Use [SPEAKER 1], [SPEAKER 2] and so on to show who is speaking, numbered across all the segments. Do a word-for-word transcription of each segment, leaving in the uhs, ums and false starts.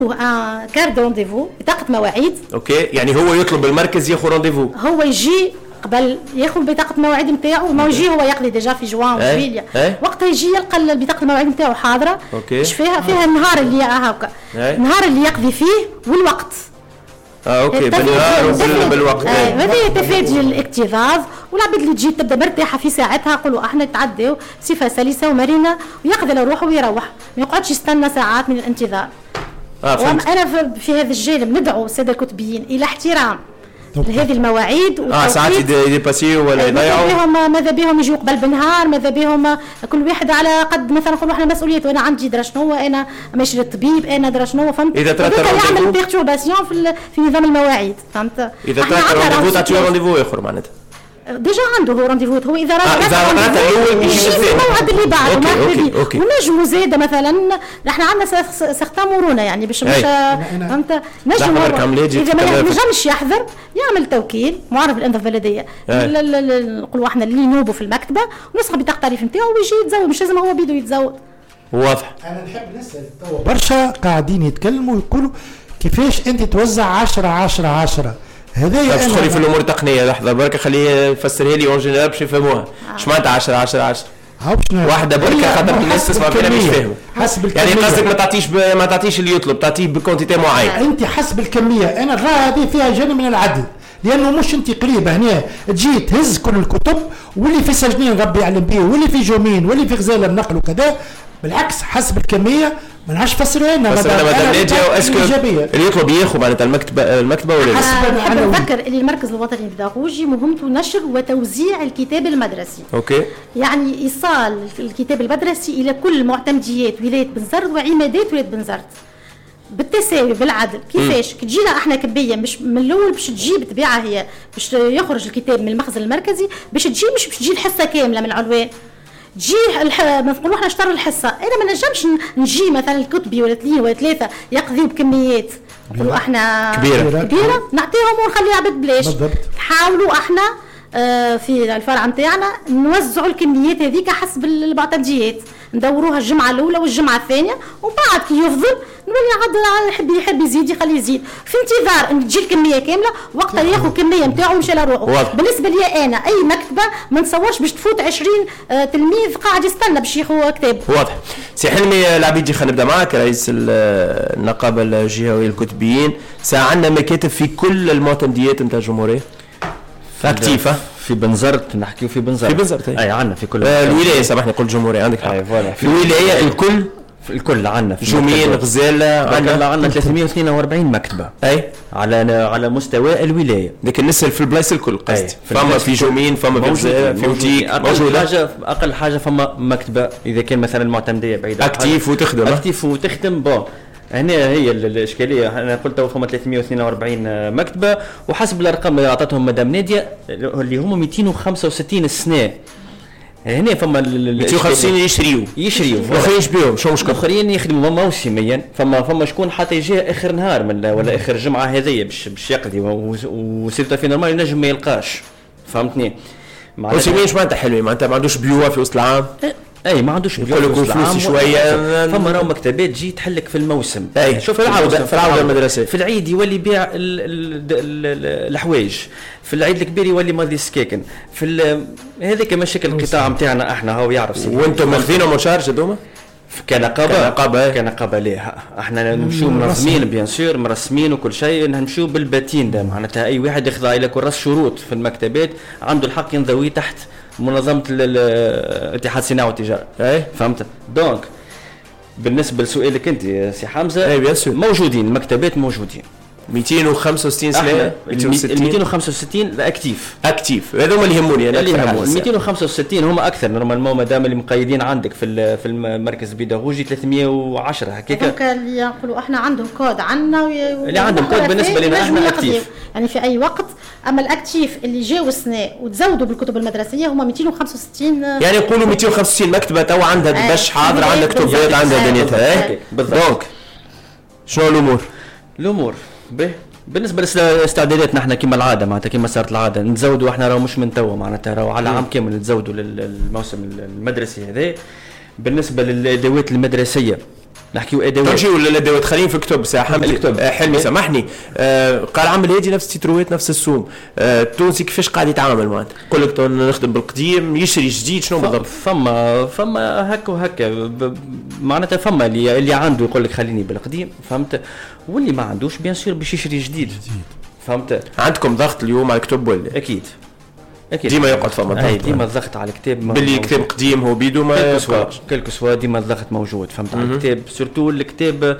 [SPEAKER 1] كارت رونديفو بطاقه مواعيد.
[SPEAKER 2] اوكي يعني هو يطلب المركز ياخذ رونديفو،
[SPEAKER 1] هو يجي قبل ياخذ بطاقه المواعيد نتاعو، ما يجي هو يقضي ديجا في جوان وجويليا، وقتها يجي يلقى بطاقه المواعيد نتاعو حاضره. ايش فيها؟ فيها النهار اللي هكا، النهار اللي يقضي فيه والوقت.
[SPEAKER 2] اه اوكي بالنهار وبالوقت.
[SPEAKER 1] هذه تفادي الاكتظاظ، والعباد اللي تجي تبدا مرتاحه في ساعتها، قولوا احنا نتعداو بصفه سلسه ومرنه، ويقضي روحه ويروح، ما يقعدش يستنى ساعات من الانتظار.
[SPEAKER 2] اه
[SPEAKER 1] انا في هذا الجانب ندعو الساده الكتبيين الى احترام هذه المواعيد.
[SPEAKER 2] اه ساعات يديباسيو ولا يضيعوا،
[SPEAKER 1] ماذا بهم ماذا بهم يجوا قبل بنهار، ماذا بهم كل واحد على قد مثلا نقولوا احنا مسؤوليته، انا عندي درا شنو، انا ماشي للطبيب، انا درا شنو، فهمت؟
[SPEAKER 2] اذا ترى
[SPEAKER 1] يعمل بيرتورباسيون في في نظام المواعيد، فهمت؟
[SPEAKER 2] اذا ترى رونديفو تعطيو رونديفو اخر معناتها
[SPEAKER 1] ديجا عنده هو رونديفو، هو اذا راه
[SPEAKER 2] اذا راه الاول يجي
[SPEAKER 1] في الموعد اللي بعده مرحبا بيه. ونجموا زاده مثلا احنا عندنا سيغتان مرونه يعني باش مش فهمت، نجموا اذا ما نجمش يحضر يعمل توكيل معرف الانظمه البلديه، نقولوا احنا اللي ينوبوا في المكتبه ونسخه بطاقه التعريف نتاعو ويجي يتزوج، مش لازم هو بيدو يتزوج.
[SPEAKER 2] واضح.
[SPEAKER 3] انا نحب نسال توا برشا قاعدين يتكلموا يقولوا كيفاش انت توزع عشرة عشرة عشرة، هذا
[SPEAKER 2] باش تدخلي في الامور التقنيه. لحظه بركه خليه يفسرها لي اون جينيرال باش يفهموها. اش معناتها عشرة عشرة عشرة؟ واحده بركه خاطر الناس تسمع فينا مش فاهمه.
[SPEAKER 3] حسب
[SPEAKER 2] الكميه يعني قصدك ما تعطيش ب... ما تعطيش اللي يطلب، تعطيه بكونتيتي معين.
[SPEAKER 3] انت حسب الكميه. انا الراه هذه فيها جانب من العدل، لانه مش انت قريبه هنا تجي تهز كل الكتب، واللي في سجنين ربي يعلم به، واللي في جومين، واللي في غزاله النقل وكذا. بالعكس حسب الكميه ما نعرفش فسروا لنا
[SPEAKER 2] مثلا ناديه اسكو اللي يطلب ياخذ معناتها المكتبه المكتبه ولا
[SPEAKER 1] حسب. نحب نذكر اللي المركز الوطني البيداغوجي مهمته نشر وتوزيع الكتاب المدرسي.
[SPEAKER 2] اوكي
[SPEAKER 1] يعني ايصال الكتاب المدرسي الى كل معتمديات ولايه بنزرت وعمادات ولايه بنزرت بالتساوي بالعدل. كيفاش تجينا احنا كبيه مش من الاول باش تجيب تبيعها هي باش يخرج الكتاب من المخزن المركزي، باش تجي مش باش تجي الحصه كامله من العنوان، تجي الح... نقولوا احنا اشتروا الحصه. انا ما نجمش نجي مثلا الكتبي ولا اثنين ولا ثلاثه يقضيوا بكميات نقولوا احنا
[SPEAKER 2] كبيره
[SPEAKER 1] كبيره نعطيهم ونخليها عباد بلاش. حاولوا احنا اه في الفرع نتاعنا نوزعوا الكميات هذيك حسب المعتمديات، ندوروها الجمعه الاولى والجمعه الثانيه، وبعد كي يفضل نولي عاد يحب يحب يزيد يخليه يزيد في انتظار ان تجي الكميه كامله، وقتها ياخذ كميه نتاعو ومشى لروحه. بالنسبه لي انا اي مكتبه ما نصورش باش تفوت عشرين آه تلميذ قاعد يستنى باش ياخذ كتاب.
[SPEAKER 2] واضح. سي حلمي العبيدي خلينا نبدا معك رئيس النقابه الجهويه للكتبيين. ساعه عندنا مكاتب في كل المعتمديات نتاع الجمهوريه اكتيفه
[SPEAKER 4] في بنزرت، نحكيو في بنزرت
[SPEAKER 2] في بنزرت
[SPEAKER 4] اي عندنا في كل
[SPEAKER 2] آه الولايه سامحني قلت جمهوريه عندك حق. في الولايه الكل
[SPEAKER 4] في الكل عندنا في
[SPEAKER 2] جومين غزاله
[SPEAKER 4] عندنا عندنا ثلاثمية واثنين وأربعين مكتبه
[SPEAKER 2] اي
[SPEAKER 4] على على مستوى الولايه،
[SPEAKER 2] لكن نسال في البلايص الكل قصدي فما في جومين فما في غزاله في موتيك
[SPEAKER 4] اقل حاجه اقل حاجه فما مكتبه اذا كان مثلا المعتمديه بعيده
[SPEAKER 2] اكتيف وتخدم
[SPEAKER 4] اكتيف وتخدم بون. هنا هي الاشكاليه. انا قلت فما ثلاثمية واثنين وأربعين مكتبه، وحسب الارقام اللي اعطتهم مدام ناديه اللي هم مئتين وخمسة وستين السنه. هنا فما
[SPEAKER 2] مئتين وخمسين يشريوا
[SPEAKER 4] يشريوا
[SPEAKER 2] اخرين يشبيهم شو مشكل
[SPEAKER 4] اخرين يخدموا موسميا. فما فما شكون حتى يجي اخر نهار من ولا اخر جمعه هذيا باش باش يقضي وسيرته في نورمال ينجم ما يلقاش. فهمتني
[SPEAKER 2] موسميا؟ ايش معناتها حلوه؟ معناتها ما عندوش بيوه في وسط العام؟
[SPEAKER 4] اي ما عندوش
[SPEAKER 2] بيوه شويه.
[SPEAKER 4] فما راهو مكتبات تجي تحلك في الموسم.
[SPEAKER 2] اي شوف في العوده في العوده المدرسيه
[SPEAKER 4] في العيد يولي يبيع الحوايج، في العيد الكبير يولي ماضي سكاكن. في هذيك مشاكل القطاع نتاعنا احنا هو يعرف.
[SPEAKER 2] وانتم ماخذينهم شارج هذوما
[SPEAKER 4] كنقابه كنقابه كنقابه ليه احنا نمشيو منظمين بيان سور مرسمين وكل شيء، نمشيو بالباتين ده معناتها اي واحد يخضع الى كراس شروط في المكتبات عنده الحق ينضوي تحت منظمه الاتحاد الصناعه والتجاره.
[SPEAKER 2] اي
[SPEAKER 4] فهمت. دونك بالنسبه لسؤالك انت سي حمزه
[SPEAKER 2] اي بيان سور
[SPEAKER 4] موجودين المكتبات موجودين
[SPEAKER 2] مئتين وخمسة وستين سنه.
[SPEAKER 4] مئتين وخمسة وستين اكتيف
[SPEAKER 2] اكتيف هذوما اللي يهموني انا.
[SPEAKER 4] اللي يهموني مئتين وخمسة وستين هم اكثر نورمالمون مادام اللي مقيدين عندك في في المركز البيداغوجي ثلاثمية وعشرة هكاك.
[SPEAKER 1] هذوك اللي يقولوا احنا عندهم كود عندنا
[SPEAKER 4] اللي عندهم كود بالنسبه لنا احنا اكتيف
[SPEAKER 1] يعني في اي وقت. اما الاكتيف اللي جاوا السنه وتزودوا بالكتب المدرسيه هم مئتين وخمسة وستين.
[SPEAKER 2] يعني نقولوا مئتين وخمسة وستين مكتبه تو عندها باش حاضره عندها كتبات عندها دنيتها. هيك دونك شنو الامور؟
[SPEAKER 4] الامور به بالنسبه لاستعداداتنا احنا كما العاده معناتها كما صارت العاده نتزودوا احنا راه مش من توا معناتها راه على عام كامل نتزودوا للموسم المدرسي هذا. بالنسبه للادوات المدرسيه نحكيو ادوات
[SPEAKER 2] تمشي ولا الادوات خلينا في كتب ساعه حمدي حلمي سامحني آه قال عمل هادي نفس التيتروات نفس السوم آه التونسي كيفاش قاعد يتعامل معاه يقول لك نخدم بالقديم يشري جديد شنو بالضبط
[SPEAKER 4] فما فما هكا وهكا معناتها فما اللي اللي عنده يقول لك خليني بالقديم فهمت واللي ما عندوش بيان سور باش يشري جديد فهمت
[SPEAKER 2] عندكم ضغط اليوم على الكتب ولا
[SPEAKER 4] اكيد اكيد
[SPEAKER 2] ديما يقعد فما ضغط
[SPEAKER 4] ديما الضغط على الكتاب
[SPEAKER 2] باللي كتاب قديم هو بيدو ما
[SPEAKER 4] يقراش كلكو سوا ديما الضغط موجود فهمت على الكتاب سورتو الكتاب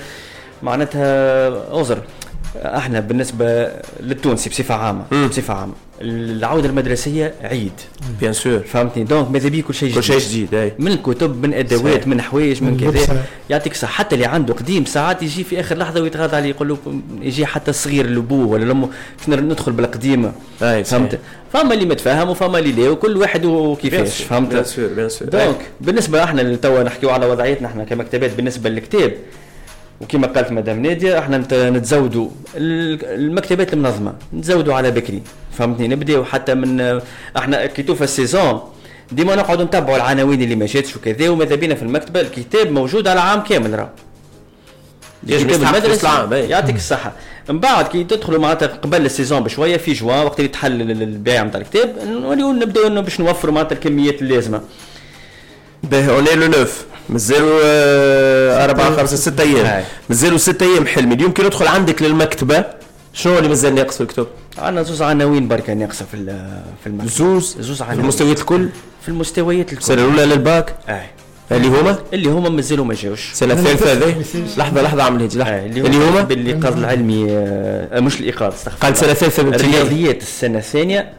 [SPEAKER 4] معناتها عذر احنا بالنسبه للتونسي بصفه عامه مم. بصفه عامه العوده المدرسيه عيد
[SPEAKER 2] بيان سور
[SPEAKER 4] فهمتني دونك ماذا بيه كل شيء
[SPEAKER 2] كل شيء جديد اي
[SPEAKER 4] من الكتب من ادوات من حوايج من كذا يعطيك صح حتى اللي عنده قديم ساعات يجي في اخر لحظه ويتغاضى عليه يقول له يجي حتى الصغير لابوه ولا لامه كنا ندخل بالقديمه فهمت فما اللي متفاهم وفما اللي لا وكل واحد وكيفاش فهمت
[SPEAKER 2] بيان سور بيان سور
[SPEAKER 4] دونك بالنسبه احنا توا نحكيو على وضعيتنا احنا كمكتبات بالنسبه للكتاب وكما قالت مدام نادية احنا نتزودوا المكتبات المنظمة نتزودوا على بكري فهمتني نبداو حتى من احنا كي توفى السيزون ديما نقعدوا نتبعوا العناوين اللي ما جاتش وكذا وماذا بينا في المكتبة الكتاب موجود على عام كامل راه الكتاب المدرسة يعطيك الصحة من بعد كي تدخلوا معناتها قبل السيزون بشوية في جوان وقت اللي تحل البيع نتاع الكتاب نوليو نبداو انه باش نوفروا معناتها الكميات اللازمة
[SPEAKER 2] باهي اوني لو نوف مازالوا أربعة خمسة ستة أيام مازالوا ستة أيام حلمي اليوم كي ندخل عندك للمكتبة شنو اللي مازال ناقص في الكتب؟
[SPEAKER 4] عندنا زوز عناوين بركة ناقصة في في المكتبة
[SPEAKER 2] زوز
[SPEAKER 4] زوز
[SPEAKER 2] عناوين في المستويات الكل
[SPEAKER 4] في المستويات الكل
[SPEAKER 2] السنة الأولى للباك
[SPEAKER 4] أي
[SPEAKER 2] اللي هما
[SPEAKER 4] اللي هما مازالوا ما جاوش
[SPEAKER 2] السنة الثالثة هذه لحظة لحظة عمل هيجي لحظة
[SPEAKER 4] اللي هما بالإيقاظ العلمي مش الإيقاظ استغفر
[SPEAKER 2] قال السنة الثالثة
[SPEAKER 4] الرياضيات السنة الثانية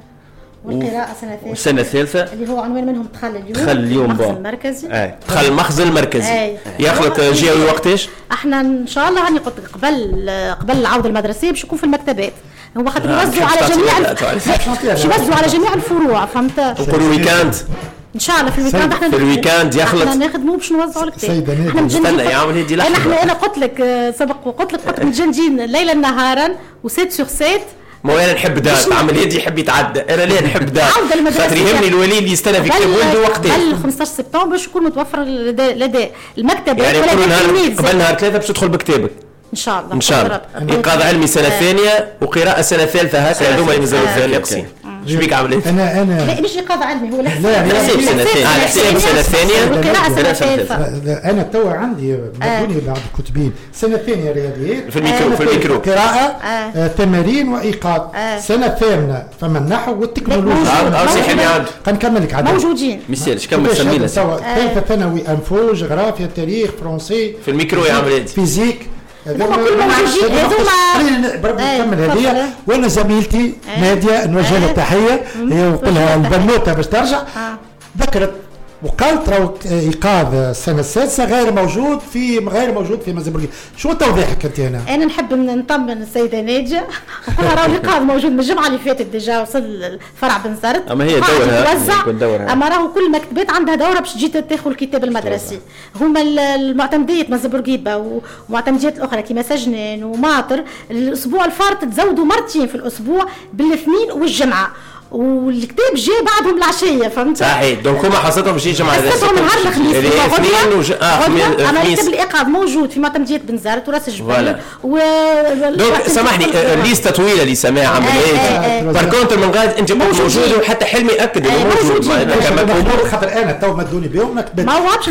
[SPEAKER 1] والقراءة سنة ثالثة
[SPEAKER 4] السنة الثالثة
[SPEAKER 1] اللي هو عنوان منهم دخل اليوم
[SPEAKER 4] دخل اليوم
[SPEAKER 1] المخزن المركزي
[SPEAKER 2] اي دخل المخزن المركزي يخلط جهوي وقتاش؟
[SPEAKER 1] احنا ان شاء الله هاني قلت قبل قبل العودة المدرسية باش يكون في المكتبات هو خاطر يوزعوا على جميع باش يوزعوا على جميع الفروع فهمت؟
[SPEAKER 2] نقولوا ويكاند
[SPEAKER 1] ان شاء الله في الويكاند احنا
[SPEAKER 2] في الويكاند يخلط
[SPEAKER 1] احنا نخدموا باش نوزعوا الكتاب
[SPEAKER 2] احنا نستنى يا عمري دي لحظه
[SPEAKER 1] احنا انا قلت لك سبق وقلت لك قلت متجندين ليلا نهارا وسيت سور سيت
[SPEAKER 2] مو انا نحب دات عمل يدي يحب يتعدى انا ليه نحب دات خاطر يهمني الولي اللي يستنى في كتاب ولده وقتين
[SPEAKER 1] قبل خمسطاش سبتمبر باش يكون متوفر لدى المكتب
[SPEAKER 2] يعني قبل نهار ثلاثه باش تدخل بكتابك
[SPEAKER 1] ان شاء الله
[SPEAKER 2] ان شاء الله ايقاظ علمي سنه ثانيه وقراءه سنه ثالثه هكا هذوما اللي مازالوا ناقصين ايش بيك عامل ايه؟
[SPEAKER 3] انا انا
[SPEAKER 1] لا مش ايقاظ علمي هو
[SPEAKER 2] الحساب سنه ثانيه الحساب سنه ثانيه
[SPEAKER 1] والقراءه سنه ثالثه
[SPEAKER 3] انا توا عندي بدوني بعض الكتبين سنه ثانيه رياضيات
[SPEAKER 2] في الميكرو في الميكرو
[SPEAKER 3] قراءه تمارين وايقاظ سنه ثامنه فما النحو والتكنولوجيا
[SPEAKER 2] ارسي حلمي عاد
[SPEAKER 3] كنكمل لك عاد
[SPEAKER 1] موجودين
[SPEAKER 4] مثال ايش كمل سمينا
[SPEAKER 3] ثالثه ثانوي انفو جغرافيا تاريخ فرنسي
[SPEAKER 2] في الميكرو يا عمري
[SPEAKER 3] فيزيك
[SPEAKER 1] هذوما كل موجودين هذوما
[SPEAKER 3] بربي نكمل هذه وانا زميلتي ناديه نوجه لها تحيه هي وقت لها البنوته باش ترجع ذكرت وقالت راهو ايقاظ السنه السادسه غير موجود في غير موجود في مازيمبورغي شو توضيحك انت هنا؟
[SPEAKER 1] انا نحب نطمن السيده ناديه نقول راهو الايقاظ موجود من الجمعه اللي فاتت ديجا وصل الفرع بن زرت
[SPEAKER 4] اما هي دورها
[SPEAKER 1] اما راهو كل المكتبات عندها دوره باش تجي تاخذ الكتاب المدرسي هما المعتمديات مازيمبورغيبه ومعتمديات الاخرى كيما سجنان وماطر الاسبوع الفارط تزودوا مرتين في الاسبوع بالاثنين والجمعه والكتاب جاء بعدهم العشيه فهمت
[SPEAKER 2] صحيح دونك هما حصتهم باش يجي مع
[SPEAKER 1] حصتهم نهار الخميس
[SPEAKER 2] الاثنين وج... اه
[SPEAKER 1] خميس مكتب الايقاظ موجود في معتمديات بن زرت وراس الجبل
[SPEAKER 2] و دونك سامحني الليسته طويله اللي سماها عمل هيك باركونتر من غاد انت موجود وحتى حلمي اكد انه موجود
[SPEAKER 3] خاطر انا تو مدوني بهم مكتبات
[SPEAKER 1] ما واضحش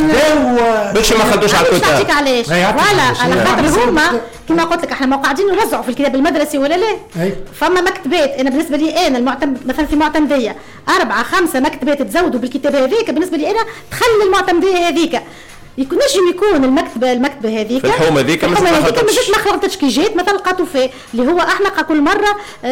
[SPEAKER 2] باش ما خدوش على الكتاب
[SPEAKER 1] نعطيك علاش فوالا على خاطر هما كما قلت لك احنا ما قاعدين نوزعوا في الكتاب المدرسي ولا لا فما مكتبات انا بالنسبه لي انا المعتمد مثلا في معتمديه أربعة خمسة مكتبات تزودوا بالكتاب هذيك بالنسبه لي انا تخلي المعتمديه هذيك يكون نجم يكون المكتبه المكتبه هذيك
[SPEAKER 2] في الحومه هذيك
[SPEAKER 1] ما ما خلطتش كي جات مثلا لقاتو فيه اللي هو احنا كل مره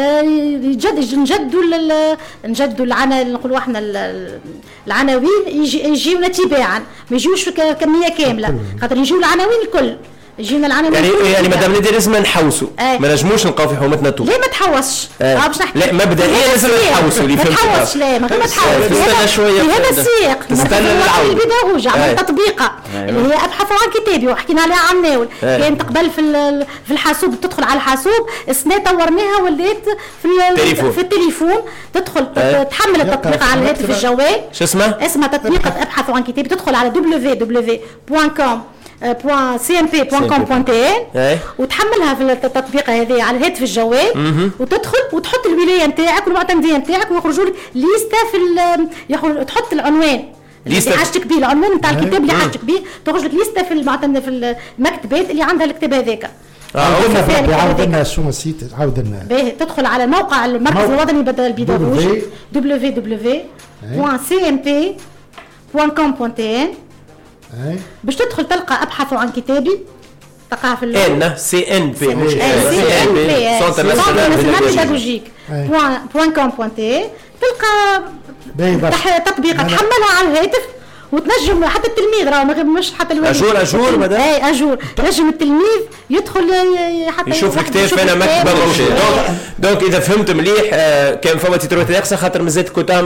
[SPEAKER 1] يجد نجدوا نجدوا العنا نقولوا احنا العناوين يجي يجيونا تباعا ما يجيوش كميه كامله خاطر يجيو العناوين الكل جينا العناوين
[SPEAKER 2] يعني يعني مادام ندير لازم نحوسوا ما نجموش نلقاو في حومتنا تو
[SPEAKER 1] ليه ما تحوسش
[SPEAKER 2] اه باش نحكي لا مبدئيا لازم نحوسوا اللي فهمت
[SPEAKER 1] ما تحوسش لا ما تحوسش
[SPEAKER 2] استنى شويه
[SPEAKER 1] هذا السياق
[SPEAKER 2] استنى
[SPEAKER 1] العود البداوج عمل تطبيقه اللي هي ابحث عن كتابي وحكينا عليها عن ناول كانت قبل في في الحاسوب تدخل على الحاسوب السنه طورناها ولات في في التليفون تدخل تحمل التطبيق على الهاتف الجوال
[SPEAKER 2] شو اسمه
[SPEAKER 1] اسمها تطبيق ابحث عن كتابي تدخل على دبليو دبليو دبليو بوان كوم بوان سي ام بي بوان كوم بوان تي ان وتحملها في التطبيق هذا على الهاتف الجوال وتدخل وتحط الولايه نتاعك والمعتمديه نتاعك ويخرجوا لك ليسته في تحط العنوان اللي حاجتك به، العنوان نتاع الكتاب اللي حاجتك به، تخرج لك ليسته في المعتمد في المكتبات اللي عندها الكتاب هذاك.
[SPEAKER 3] عاود لنا شو نسيت عاود لنا
[SPEAKER 1] باهي تدخل على موقع المركز الوطني بدل البيداغوجي دبليو دبليو دبليو بوان سي ام بي بوان كوم بوان تي ان باش تدخل تلقى ابحثوا عن كتابي تلقاها في
[SPEAKER 2] ان سي ان بي مش
[SPEAKER 1] سي ان بي سونتر ناسيونال بيداغوجيك بوان كوم بوان تي تلقى تطبيق تحملها على الهاتف وتنجم حتى التلميذ راه مش حتى الوالد
[SPEAKER 2] اجور اجور مدام
[SPEAKER 1] اي اجور نجم التلميذ يدخل حتى
[SPEAKER 2] يشوف الكتاب فين مكتبه موجود. دونك اذا فهمت مليح كان فما تيتروت ناقصه خاطر مازالت كتاب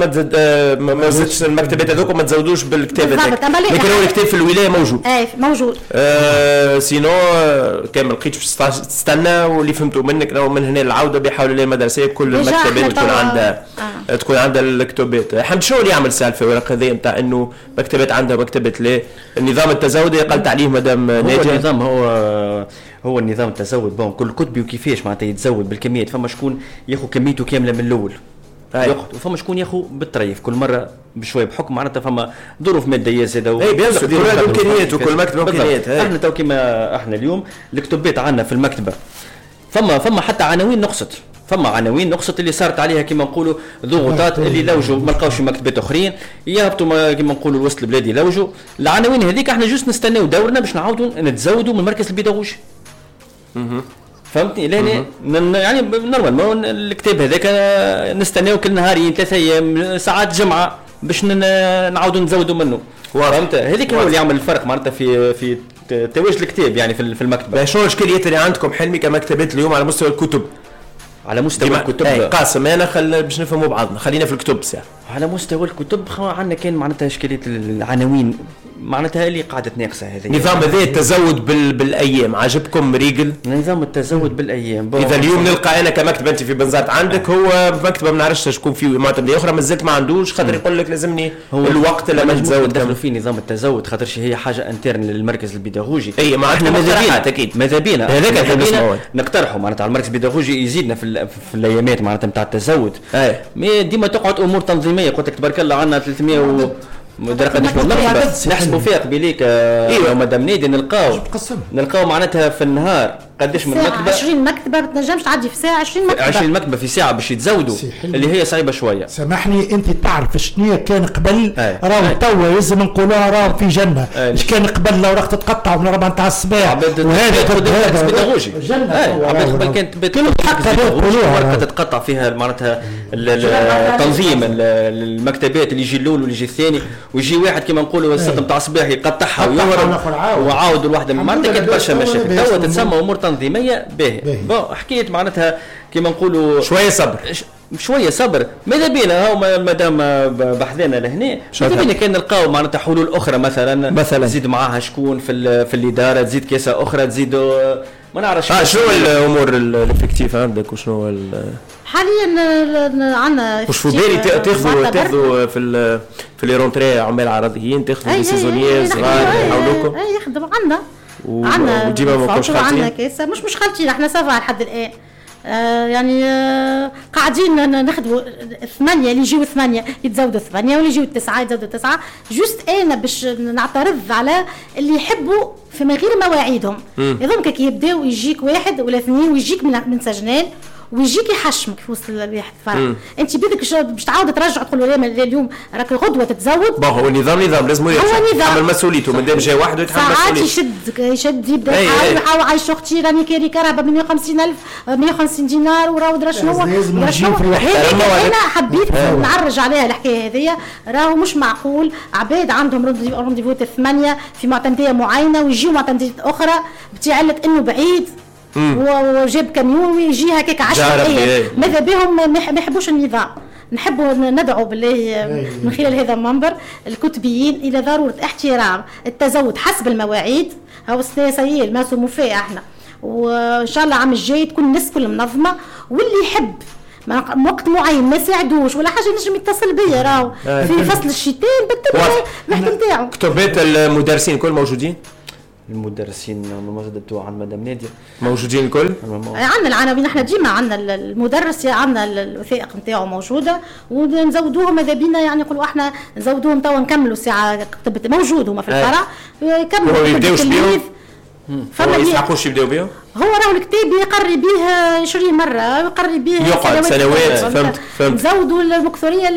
[SPEAKER 2] ما زادش المكتبات هذوك ما تزودوش بالكتاب هذاك، لكن هو الكتاب في الولايه موجود.
[SPEAKER 1] اي موجود.
[SPEAKER 2] آه سينو كان ما لقيتش باش تستنى، واللي فهمته منك راهو من هنا العوده بحول الله المدرسيه كل المكتبات تكون عندها آه. تكون عندها الكتبات. حمد شنو اللي يعمل سالفه الورق هذه نتاع انه مكتبات عندها مكتبة لا النظام التزودي قلت عليه مدام ناجي؟
[SPEAKER 4] النظام هو هو النظام التزود بون كل كتبي وكيفاش معناتها يتزود بالكميات. فما شكون ياخذ كميته كامله من الاول ياخذ، وفما شكون ياخذ بالطريف كل مره بشويه بحكم معناتها فما ظروف ماديه زاده
[SPEAKER 2] اي بيان سور كل امكانيات وكل مكتبه امكانيات.
[SPEAKER 4] احنا تو كيما احنا اليوم الكتبات عندنا في المكتبه فما فما حتى عناوين نقصت، فما عناوين نقصت اللي صارت عليها كما نقولوا ضغوطات اللي لوجوا ما لقاوش مكتبات اخرين يهبطوا كما نقولوا الوسط البلادي لوجوا العناوين هذيك. احنا جوست نستناو دورنا باش نعاودوا نتزودوا من المركز البيداغوجي. اها فهمتني لاني يعني نورمال الكتاب هذاك نستناو كل نهارين ثلاثة ايام ساعات جمعه باش نعاودوا نزودوا منه. فهمت هذيك هو اللي يعمل الفرق معناتها في في تواجد الكتاب يعني في المكتبه.
[SPEAKER 2] شنو الاشكاليات اللي عندكم حلمي كمكتبات اليوم على مستوى الكتب؟
[SPEAKER 4] على مستوى الكتب
[SPEAKER 2] قاسم انا خل باش نفهموا بعضنا خلينا في الكتب ساعه.
[SPEAKER 4] على مستوى الكتب عندنا كان معناتها اشكاليه العناوين معناتها اللي قاعده ناقصه هذه.
[SPEAKER 2] نظام هذا التزود بال... بالايام عجبكم ريجل؟
[SPEAKER 4] نظام التزود بالايام
[SPEAKER 2] اذا اليوم نلقى انا كمكتبه انت في بنزرت عندك هو مكتبه ما نعرفش شكون فيه معتمديه اخرى مازالت ما عندوش خاطر يقول لك لازمني الوقت لما نتزود
[SPEAKER 4] دخلوا في نظام التزود خاطرش هي حاجه انترن للمركز البيداغوجي.
[SPEAKER 2] اي ما عندنا ماذا اكيد
[SPEAKER 4] ماذا بينا
[SPEAKER 2] هذاك
[SPEAKER 4] نقترحوا معناتها على المركز البيداغوجي يزيدنا في, في الايامات معناتها نتاع التزود. مي ديما تقعد امور تنظيميه قلت لك تبارك الله عندنا ثلاثمية و مدرك قداش بالمكتبه نحسبوا فيها قبيليك ايوه مدام نيدي نلقاو نلقاو معناتها في النهار قداش من مكتبه
[SPEAKER 1] عشرين مكتبه ما تنجمش تعدي في ساعه عشرين مكتبه
[SPEAKER 4] عشرين مكتبه في ساعه باش يتزودوا اللي هي صعيبه شويه.
[SPEAKER 3] سامحني انت تعرف شنو كان قبل راهو توا لازم نقولوها راهو في جنه اش كان قبل لو راك تتقطع من أربعة نتاع الصباح
[SPEAKER 4] وهذا هذا بيداغوجي عباد قبل كانت ورقه تتقطع فيها معناتها التنظيم المكتبات اللي يجي الاول واللي يجي الثاني ويجي واحد كما نقولوا السقم تاع الصباح يقطعها ويهرب وعاود الواحده معناتها كانت برشا مشاكل. توا تتسمى امور تنظيميه باهي. بون حكيت معناتها كما نقولوا
[SPEAKER 2] شويه صبر
[SPEAKER 4] شويه صبر ماذا بينا هاو مادام بحثنا لهنا ماذا بينا كان نلقاو معناتها حلول اخرى مثلا مثلا تزيد معاها شكون في في الاداره تزيد كيسه اخرى تزيدوا ما نعرفش.
[SPEAKER 2] اه شنو الامور الافكتيف عندك وشنو
[SPEAKER 1] حاليا عندنا
[SPEAKER 2] واش في بالي تاخذوا تاخذوا في في لي رونتري عمال عرضيين تاخذوا لي سيزونيير صغار يحاولوكم؟
[SPEAKER 1] اي يخدم عندنا
[SPEAKER 2] عندنا وديما ما كنتش خالتين
[SPEAKER 1] عندنا كيسه مش مش خالتين احنا سافا لحد الان. آه يعني آه قاعدين ناخذوا ثمانية اللي يجيو ثمانية يتزودوا ثمانية واللي يجيو تسعة يتزودوا تسعة. جوست انا باش نعترض على اللي يحبوا في من غير مواعيدهم. يظن كي يبداو يجيك واحد ولا اثنين ويجيك من من سجنان ويجيك يحشمك في وسط الواحد فرع. انت بدك باش تعاود ترجع تقول له اليوم راك غدوه تتزود.
[SPEAKER 2] با هو النظام نظام لازم يتحمل مسؤوليته مادام جاي واحد يتحمل مسؤوليته.
[SPEAKER 1] ساعات يشد يشد يبدا يحاول يحاول عايش اختي راني كاري كهرباء ب مية وخمسين ألف مية وخمسين دينار وراهو درا شنو انا حبيت نعرج عليها الحكايه هذيا. راهو مش معقول عباد عندهم رونديفو الثمانية في معتمديه معينه ويجيو معتمديه اخرى بتعلة انه بعيد وجاب كاميون ويجي هكاك عشرة ايام. ماذا بهم ما يحبوش النظام. نحبوا ندعو بالله من خلال هذا المنبر الكتبيين الى ضروره احترام التزود حسب المواعيد. هاو السياسيه الماسو فيها احنا وان شاء الله العام الجاي تكون الناس كل منظمه واللي يحب وقت معين ما ساعدوش ولا حاجه نجم يتصل بيا راهو في فصل الشتاء بالتبع المحكم نتاعو.
[SPEAKER 2] كتبات المدرسين كل موجودين
[SPEAKER 4] المدرسين الموجودين عند مدام نادية
[SPEAKER 2] موجودين الكل؟
[SPEAKER 1] عندنا العناوين احنا ديما عندنا المدرس عندنا الوثائق نتاعو موجوده ونزودوهم ماذا بينا يعني نقولوا احنا نزودوهم توا نكملوا ساعه كتبت موجود هما في الفرع يكملوا
[SPEAKER 2] التلميذ. فما يستحقوش يبداو بهم؟
[SPEAKER 1] هو راهو الكتاب يقري به عشرين مره يقري به
[SPEAKER 2] يقعد سنوات. فهمت فهمت
[SPEAKER 1] نزودوا المكثريه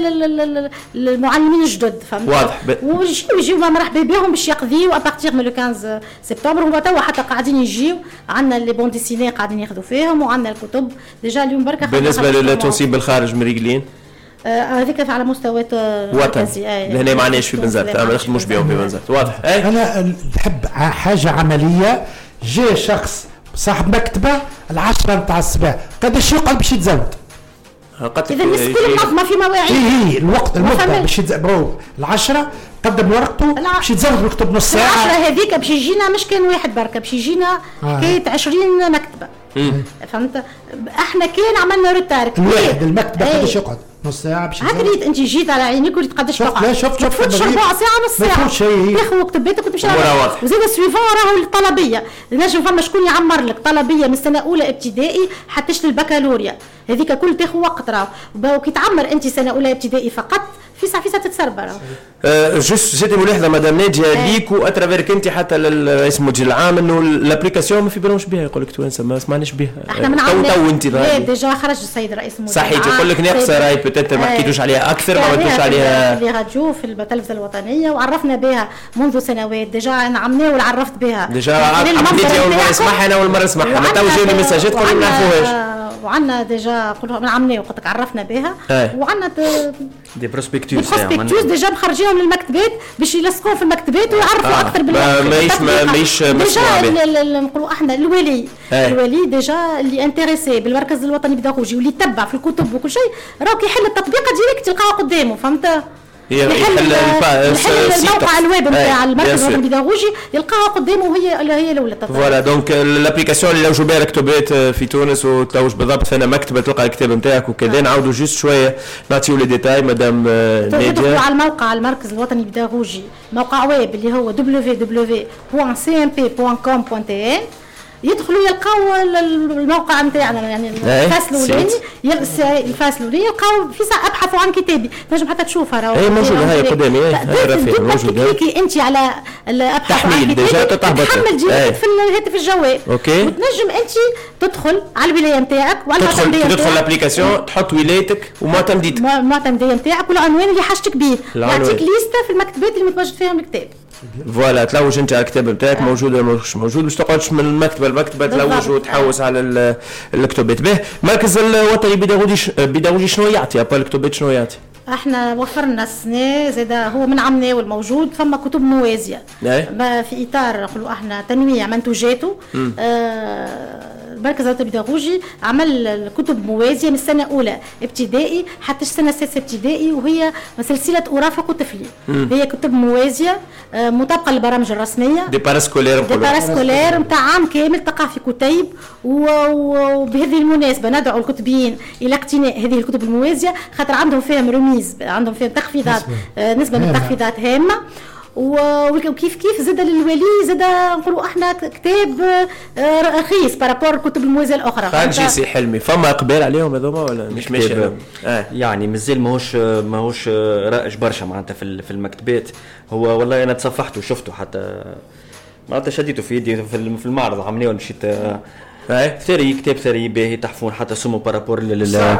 [SPEAKER 1] للمعلمين الجدد فهمت
[SPEAKER 2] واضح
[SPEAKER 1] ويجيو يجيو مرحبا بهم باش يقضيو ابارتيغ من لو خمسة سبتمبر هما توا حتى قاعدين يجيو عندنا لي بون ديسيني قاعدين ياخذوا فيهم وعندنا الكتب ديجا اليوم بركه.
[SPEAKER 2] بالنسبه للتنصيب بالخارج مريقلين
[SPEAKER 1] هذيك آه على مستوى
[SPEAKER 2] مركزي لهنا ما عندناش في بنزرت ما نخدموش بهم في بنزرت واضح.
[SPEAKER 3] أي. انا نحب حاجه عمليه. جاء شخص صاحب مكتبه العشرة نتاع الصباح قداش يقعد باش يتزود؟
[SPEAKER 1] اذا الناس كل ما في مواعيد
[SPEAKER 3] اي الوقت المده باش يتزود العشرة قدم ورقته باش يتزود الكتب نص ساعه.
[SPEAKER 1] العشرة هذيك باش يجينا مش كان واحد بركه باش يجينا حكايه عشرين مكتبه. فهمت احنا كان عملنا روتار
[SPEAKER 3] الواحد المكتبه قداش يقعد؟ نص ساعه باش
[SPEAKER 1] هكا انت جيت على عينيك وليت قداش
[SPEAKER 3] تقعد؟ لا شفت شفت
[SPEAKER 1] ربع ساعه نص ساعه ياخذوا كتباتك وتمشي وزيد السويفون راهو الطلبيه نجم فما شكون يعمر لك طلبيه من سنه اولى ابتدائي حتى للبكالوريا هذيك كل تاخذ وقت راهو كي تعمر انت سنه اولى ابتدائي فقط في ساعه في ساعه تتسربر.
[SPEAKER 2] أه جوست جاتي ملاحظه مدام ناديه ليك واترافيرك انت حتى لرئيس المجلس العام انه الابليكاسيون ما في بالهمش بها يقول لك توانسه ما سمعناش بها.
[SPEAKER 1] احنا من
[SPEAKER 2] تو تو انت
[SPEAKER 1] ديجا خرج السيد رئيس المجلس
[SPEAKER 2] صحيح يقول لك ناقصه راهي بوتيتر ما حكيتوش عليها اكثر ما عملتوش عليها
[SPEAKER 1] في راديو في التلفزه الوطنيه وعرفنا بها منذ سنوات ديجا نعمناه وعرفت بها
[SPEAKER 2] ديجا عملت اول مره اسمعها انا اول مره اسمعها ما تو جاوني ميساجات قالوا ما نعرفوهاش
[SPEAKER 1] وعندنا ديجا قلنا عملناه وقت لك عرفنا بها وعندنا
[SPEAKER 4] دي بروسبكتوس
[SPEAKER 1] بروسبكتوس ديجا مخرجينهم للمكتبات باش يلصقوهم في المكتبات ويعرفوا آه. اكثر
[SPEAKER 2] بالمكتبات ماهيش ماهيش مسموع
[SPEAKER 1] ديجا نقولوا احنا الولي آه. الولي ديجا اللي انتريسي بالمركز الوطني البيداغوجي واللي يتبع في الكتب وكل شيء راه كيحل التطبيقه ديريكت تلقاها قدامه فهمت يحل الموقع الويب نتاع المركز الوطني البيداغوجي يلقاها قدامه وهي هي الاولى
[SPEAKER 2] فوالا دونك الابليكاسيون اللي لوجوا بها كتبات في تونس وتلوج بالضبط فانا مكتبه تلقى الكتاب نتاعك وكذا نعاودوا جوست شويه نعطيو لي ديتاي مدام ناديه.
[SPEAKER 1] تدخلوا على الموقع المركز الوطني البيداغوجي موقع ويب اللي هو دبليو دبليو دبليو دوت سي ام بي دوت كوم دوت تي ان يدخلوا يلقاو الموقع نتاعنا يعني الفاس الاولاني الفاس الاولاني يلقاو في ساعه ابحثوا عن كتابي تنجم حتى تشوفها راهو
[SPEAKER 2] اي موجوده هاي قدامي هاي رفيق موجوده
[SPEAKER 1] كليكي انت على الابحاث
[SPEAKER 2] تحميل ديجا تهبط
[SPEAKER 1] تحمل ديريكت في الهاتف الجوال
[SPEAKER 2] اوكي
[SPEAKER 1] وتنجم انت تدخل على الولايه نتاعك وعلى
[SPEAKER 2] المعتمديه تدخل الابليكاسيون تحط ولايتك ومعتمديتك
[SPEAKER 1] المعتمديه نتاعك والعنوان اللي حاجتك به يعطيك ليسته في المكتبات اللي متواجد فيهم الكتاب
[SPEAKER 2] فوالا تلوج انت على الكتاب نتاعك آه. موجود ولا مش موجود باش تقعدش من المكتبه لمكتبه تلوج وتحوس آه. على الكتبات. به المركز الوطني البيداغوجي بيداغوجي شنو يعطي ابا الكتبات شنو يعطي؟
[SPEAKER 1] احنا وفرنا السنه زاد هو من عمنا والموجود ثم كتب موازيه ما في اطار نقولوا احنا تنويع منتوجاته آه المركز الوطني البيداغوجي عمل كتب موازيه من السنه الاولى ابتدائي حتى السنه السادسه ابتدائي وهي سلسله ارافق وطفلي هي كتب موازيه مطابقه للبرامج الرسميه
[SPEAKER 2] دي باراسكولير
[SPEAKER 1] دي باراسكولير نتاع عام كامل تقع في كتيب وبهذه المناسبه ندعو الكتبيين الى اقتناء هذه الكتب الموازيه خاطر عندهم فيهم رميز عندهم فيهم تخفيضات نسبه من التخفيضات هامه وكيف كيف زاد للولي زاد نقولوا احنا كتاب رخيص بارابور الكتب الموازيه الاخرى.
[SPEAKER 2] خارجي سي حلمي فما اقبال عليهم هذوما ولا مش ماشي؟
[SPEAKER 4] آه. يعني مازال ماهوش ماهوش رائج برشا معناتها في المكتبات. هو والله انا تصفحته وشفته حتى معناتها شديته في يدي في المعرض عمليه مشيت اي ثري كتاب ثري باهي تحفون حتى سمو بارابور لل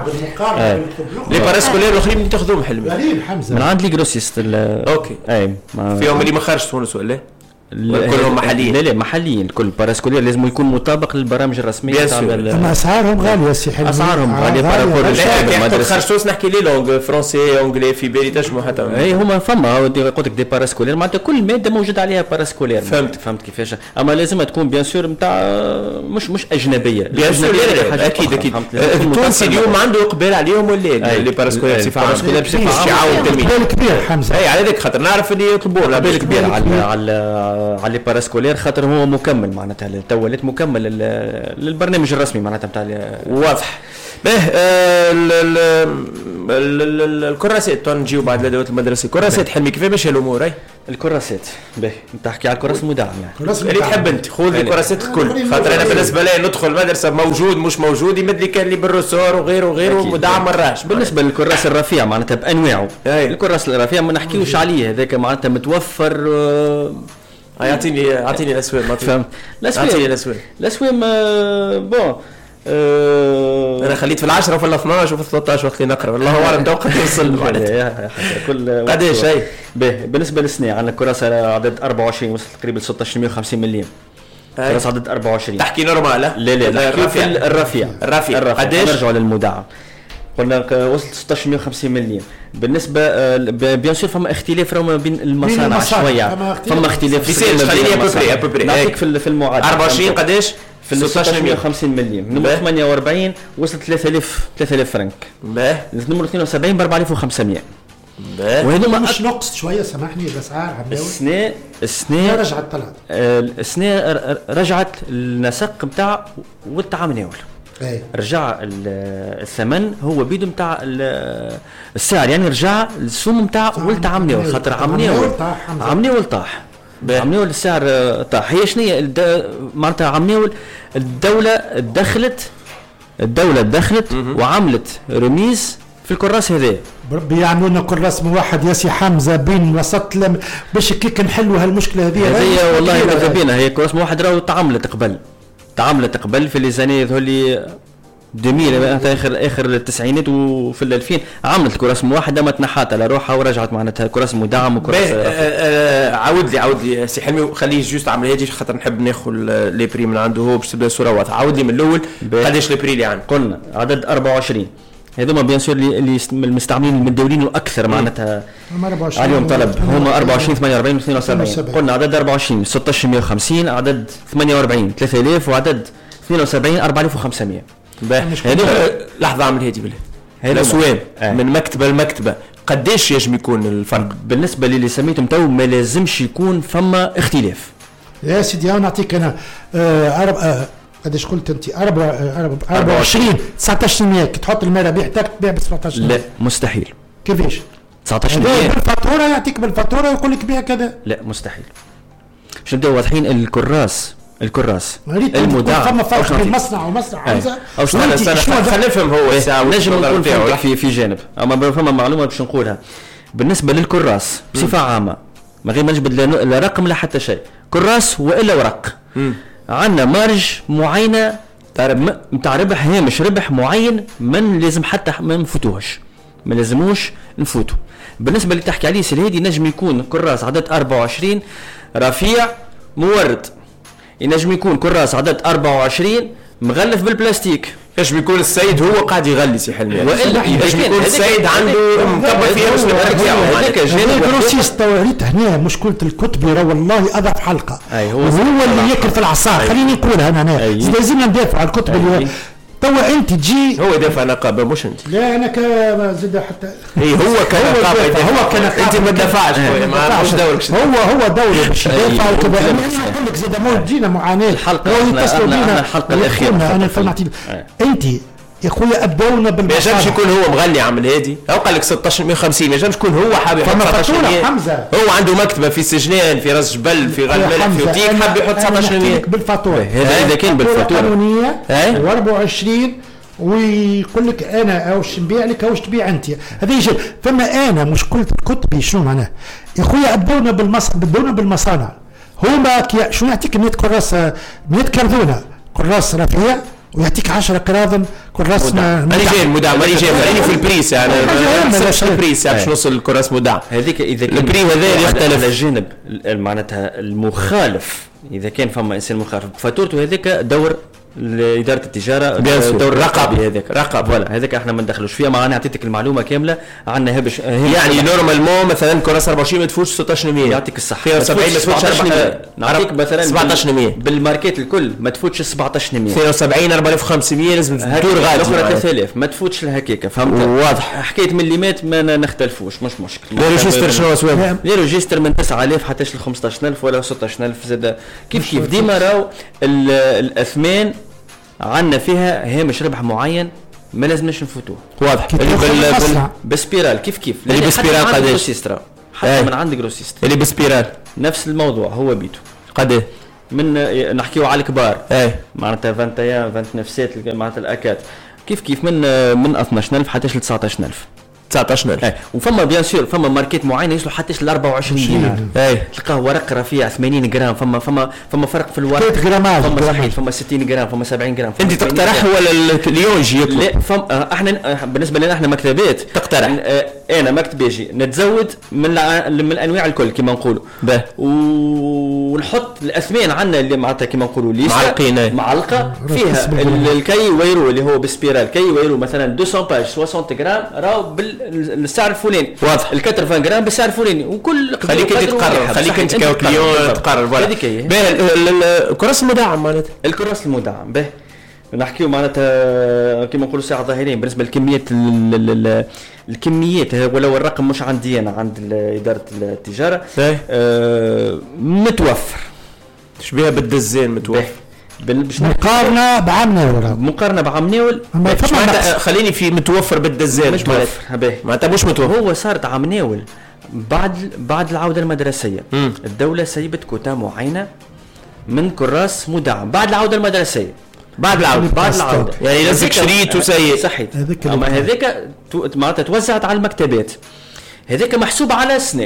[SPEAKER 2] لي باراسكولير الاخرين اللي تاخذوهم حلمي
[SPEAKER 3] غريب حمزه
[SPEAKER 4] من عند لي جروسيست
[SPEAKER 2] اوكي
[SPEAKER 4] اي
[SPEAKER 2] فيهم اللي ما خرجش تونس ولا كلهم محليين؟
[SPEAKER 4] لا لا محليين الكل باراسكولير لازم يكون مطابق للبرامج الرسميه تاع
[SPEAKER 3] اما اسعارهم غاليه سي حلمي
[SPEAKER 4] اسعارهم غاليه بارابور
[SPEAKER 2] للمدرسه خرج تونس نحكي لي لونغ فرونسي اونغلي في بالي تجمع حتى
[SPEAKER 4] اي هما فما قلت لك دي باراسكولير معناتها كل ماده موجود عليها باراسكولير
[SPEAKER 2] فهمت
[SPEAKER 4] فهمت كيفاش اما لازم تكون بيان سور نتاع مش مش اجنبيه
[SPEAKER 2] بيان سور اكيد اكيد التونسي اليوم عنده اقبال عليهم ولا لي باراسكولير بصفه عامه
[SPEAKER 3] بصفه عامه كبير حمزه
[SPEAKER 2] اي على ذلك خاطر نعرف اللي يطلبوا
[SPEAKER 4] قبل كبير على على على باراسكولير خاطر هو مكمل معناتها تولت مكمل للبرنامج الرسمي معناتها نتاع
[SPEAKER 2] واضح. به الكراسات نجيو بعد الادوات المدرسيه. كراسات حلمي كيف ماشيه الامور؟ اي
[SPEAKER 4] الكراسات به تحكي على الكراس المدعم يعني
[SPEAKER 2] اللي تحب انت خذ الكراسات الكل، خاطر انا بالنسبه لي ندخل مدرسه موجود مش موجود يمد لي كان لي بالرسور وغيره وغيره مدعم مراش.
[SPEAKER 4] بالنسبه للكراس الرفيع معناتها بانواعه الكراس الرفيع ما نحكيوش عليه هذاك معناتها متوفر.
[SPEAKER 2] يعطيني اعطيني الاسوام ما
[SPEAKER 4] فهمت. الاسوام
[SPEAKER 2] اعطيني الاسوام
[SPEAKER 4] الاسوام بون
[SPEAKER 2] أه انا خليت في العشرة وفي الاثناش وفي الثلاثة وقت نقرا والله اعلم تو قد يوصل معناتها
[SPEAKER 4] كل
[SPEAKER 2] قداش هي.
[SPEAKER 4] بالنسبه للسنه عندنا كراسه عدد أربعة وعشرين وصلت تقريبا ستة عشر مية وخمسين مليون. كراسه عدد أربعة وعشرين
[SPEAKER 2] تحكي نورمال.
[SPEAKER 4] لا لا لا الرفيع الرفيع
[SPEAKER 2] الرفيع قداش
[SPEAKER 4] نرجعوا للمدعم قلنا وصلت ستة عشر مية وخمسين مليون. بالنسبه بيان سور فما اختلاف ما بين المصانع شويه فما اختلاف
[SPEAKER 2] في سير خليني ابوبري ابوبري
[SPEAKER 4] نعطيك في المعادله
[SPEAKER 2] أربعة وعشرين قداش
[SPEAKER 4] في ستة عشر مية وخمسين مليون. نمرة ثمانية وأربعين وصلت ثلاثة آلاف ثلاثة آلاف فرنك.
[SPEAKER 2] باه
[SPEAKER 4] نمرة اثنين وسبعين ب أربعة آلاف وخمسمية.
[SPEAKER 2] باه
[SPEAKER 3] وهذوما مش نقص شويه سامحني الاسعار عملاوي.
[SPEAKER 4] السنه السنه
[SPEAKER 3] رجعت طلعت
[SPEAKER 4] السنه رجعت النسق نتاع والطعام ناول.
[SPEAKER 3] ايه
[SPEAKER 4] رجع الثمن هو بيدو نتاع السعر يعني رجع السوم نتاع ولد عمناول خاطر عمناول عمناول طاح عمناول السعر طاح. هي شنو معناتها عمناول الدوله دخلت الدوله دخلت وعملت رميز في الكراس هذا
[SPEAKER 3] بربي يعملوا لنا كراس موحد يا سي حمزه بين وسط لم باش كيك نحلوا هالمشكله هذه.
[SPEAKER 4] هذه والله ماذا بينا هي كراس موحد راهو تعاملت قبل تعاملت قبل في ليزاني ذولي ألفين اخر اخر التسعينات وفي الألفين عملت كراس موحده ما تنحات على روحها ورجعت معناتها كراس مدعم وكراس
[SPEAKER 2] آه عاود لي عاود لي سي حلمي خليه جوست عمل هادي خاطر نحب ناخذ لي بري من عنده هو باش تبدا الصوره واضحه. عاود لي من الاول قداش لي بري اللي عندك؟
[SPEAKER 4] قلنا عدد أربعة وعشرين هذوما بيان سور اللي المستعملين المتداولين واكثر معناتها عليهم طلب هما أربعة وعشرين ثمانية وأربعين واثنين وسبعين. قلنا عدد أربعة وعشرين ستة عشر مية وخمسين عدد ثمانية وأربعين ثلاثة آلاف وعدد اثنين وسبعين أربعة آلاف وخمسمية.
[SPEAKER 2] هذوما لحظه اعمل هادي بالله الاسوام آه. من مكتبه لمكتبه قداش يجم يكون الفرق؟
[SPEAKER 4] بالنسبه للي سميتهم تو ما لازمش يكون فما اختلاف
[SPEAKER 3] يا سيدي. انا نعطيك انا آه أرب... آه قداش قلت انت أربعة وعشرين تسعة عشر مية تحط المرابيع تاعك تبيع ب سبعة عشر.
[SPEAKER 4] لا مستحيل.
[SPEAKER 3] كيفاش؟
[SPEAKER 4] تسعة عشر مية
[SPEAKER 3] بالفاتوره يعطيك بالفاتوره ويقول لك بيع كذا.
[SPEAKER 4] لا مستحيل. باش نبداو واضحين الكراس الكراس
[SPEAKER 3] المدعم فما فرق بين مصنع ومصنع حمزه
[SPEAKER 2] او خلينا نفهم هو
[SPEAKER 4] الساعه نجم نقول في في جانب اما فما معلومه باش نقولها بالنسبه للكراس بصفه عامه ما غير ما نجبد لا رقم لا حتى شيء كراس والا ورق عندنا مارج معينه نتاع ربح هامش ربح معين من لازم حتى ما نفوتوهش ما لازموش نفوتوا. بالنسبه اللي تحكي عليه سي هادي نجم يكون كراس عدد أربعة وعشرين رفيع مورد ينجم يكون كراس عدد أربعة وعشرين مغلف بالبلاستيك.
[SPEAKER 2] ايش بيكون السيد هو قاعد يغلي سي حلمي والا ايش بيكون السيد عنده مكبر فيها باش نرجعوا
[SPEAKER 3] هذاك جانب الجروسيست توريت هنا مشكله الكتب راه والله اضعف حلقه
[SPEAKER 4] هو,
[SPEAKER 3] هو اللي ياكل في العصا. خليني نقولها انا انا لازم ندافع على الكتب اللي توا انت تجي
[SPEAKER 2] هو يدافع نقابه مش انت.
[SPEAKER 3] لا انا زاد حتى
[SPEAKER 2] اي هو كنقابه
[SPEAKER 3] هو كنقابه
[SPEAKER 2] انت ما تدافعش ما مش دورك
[SPEAKER 3] هو هو دوره باش يدافع وكذا. انا نقول لك زاد مو تجينا معاناه
[SPEAKER 4] الحلقه احنا الحلقه الاخيره
[SPEAKER 3] انا فهمت انت يا خويا ابدونا بالمصالح.
[SPEAKER 2] ما يجمش يكون هو مغني عامل هادي او قال لك ستة عشر مية وخمسين ما يجمش يكون هو حاب يحط
[SPEAKER 3] تسعة عشر مية.
[SPEAKER 2] هو عنده مكتبه في سجنان في راس جبل في غلمله في وتيك حاب يحط تسعة عشر مية
[SPEAKER 3] بالفاتوره.
[SPEAKER 4] هذا اذا كان بالفاتوره
[SPEAKER 3] قانونيه أربعة وعشرين ويقول لك انا اوش نبيع لك اوش تبيع انت. هذا يجي فما انا مشكله الكتب شنو معناها يا خويا ابدونا بالمصنع بدونا بالمصانع هما شنو يعطيك مية كراس مية كرتونه كراس رفيع ويعطيك عشرة قراضن كراس
[SPEAKER 2] ماني جاي مدعم ماني جاي ماني في البريس يعني مش البريس باش نوصل الكراس مدعم
[SPEAKER 4] هذيك اذا كان
[SPEAKER 2] البري هذا يختلف
[SPEAKER 4] على الجانب معناتها المخالف اذا كان فما انسان مخالف فاتورته هذيك دور لاداره التجاره
[SPEAKER 2] دور الرقابي هذاك
[SPEAKER 4] رقاب ولا هذاك احنا ما ندخلوش فيها. معنا اعطيتك المعلومه كامله عندنا هبش
[SPEAKER 2] يعني نورمالمون مثلا كراس أربعة وعشرين ما تفوتش ستطاش مية.
[SPEAKER 4] يعطيك الصحه
[SPEAKER 2] اثنين وسبعين ما تفوتش
[SPEAKER 4] نعطيك مثلا
[SPEAKER 2] سبعطاش مية
[SPEAKER 4] بالماركات الكل ما تفوتش سبعطاش مية.
[SPEAKER 2] اثنين وسبعين أربعة آلاف وخمسمية لازم تدور غادي
[SPEAKER 4] الاخرى ثلاثة آلاف ما تفوتش لهكاك فهمت.
[SPEAKER 2] واضح.
[SPEAKER 4] حكايه مليمات ما نختلفوش مش مشكل.
[SPEAKER 2] لي ريجستر شنو اسواه؟
[SPEAKER 4] لي ريجستر من تسعة آلاف حتى ل خمسطاش ألف ولا ستطاش ألف زاد. كيف كيف ديما راهو الاثمان عندنا فيها هامش ربح معين ما لازمناش نفوتوه.
[SPEAKER 2] واضح.
[SPEAKER 3] اللي
[SPEAKER 4] بسبيرال كيف كيف
[SPEAKER 2] اللي بسبيرال قداش
[SPEAKER 4] حتى من عندك جروسيست
[SPEAKER 2] اللي بسبيرال
[SPEAKER 4] نفس الموضوع هو بيتو
[SPEAKER 2] قداش
[SPEAKER 4] من نحكيو على الكبار
[SPEAKER 2] اي
[SPEAKER 4] معناتها واحد وعشرين تسعة وعشرين سات معناتها الاكات كيف كيف من من اثناش ألف حتى ل تسعطاش ألف
[SPEAKER 2] تسعطاش ألف.
[SPEAKER 4] اي وفما بيان سور فما ماركات معينه يوصلوا حتى ل أربعة وعشرين دينار.
[SPEAKER 2] اي
[SPEAKER 4] تلقاه ورق رفيع ثمانين غرام فما فما فما فرق في الورق
[SPEAKER 3] ثلاثة غرامات
[SPEAKER 4] فما صحيح فما ستين غرام فما سبعين غرام.
[SPEAKER 2] انت تقترح ولا اليوم يجي يطلب؟
[SPEAKER 4] لا فما احنا بالنسبه لنا احنا مكتبات
[SPEAKER 2] تقترح.
[SPEAKER 4] انا مكتب يجي نتزود من من الانواع الكل كما نقولوا ونحط الاثمان عندنا اللي معناتها كما نقولوا ليست
[SPEAKER 2] معلقين
[SPEAKER 4] معلقه فيها الكي ويرو اللي هو بسبيرال كي ويرو مثلا مئتين باج ستين غرام راهو بالسعر الفلاني.
[SPEAKER 2] واضح.
[SPEAKER 4] ال ثمانين غرام بالسعر الفلاني وكل
[SPEAKER 2] خليك انت تقرر خليك انت ككليون تقرر. فوالا باهي الكراس المدعم معناتها
[SPEAKER 4] الكراس المدعم باهي نحكيو معناتها كما نقولوا ساعه ظاهرين بالنسبه للكميات الكميات ولو الرقم مش عندي انا عند اداره التجاره آه متوفر
[SPEAKER 2] تشبيها بالدزين متوفر
[SPEAKER 3] مقارنه بعام ناول
[SPEAKER 4] مقارنه بعام ناول
[SPEAKER 2] خليني في متوفر بالدزين
[SPEAKER 4] مش متوفر باهي
[SPEAKER 2] معناتها مش متوفر.
[SPEAKER 4] هو صارت عام ناول بعد بعد العوده المدرسيه
[SPEAKER 2] مم.
[SPEAKER 4] الدوله سيبت كوتا معينه من كراس مدعم بعد العوده المدرسيه
[SPEAKER 2] بعد العوده بعد العوده يعني لازم شريط وسيء
[SPEAKER 4] صحيح. اما هذيك معناتها توزعت على المكتبات هذيك محسوبه على سنه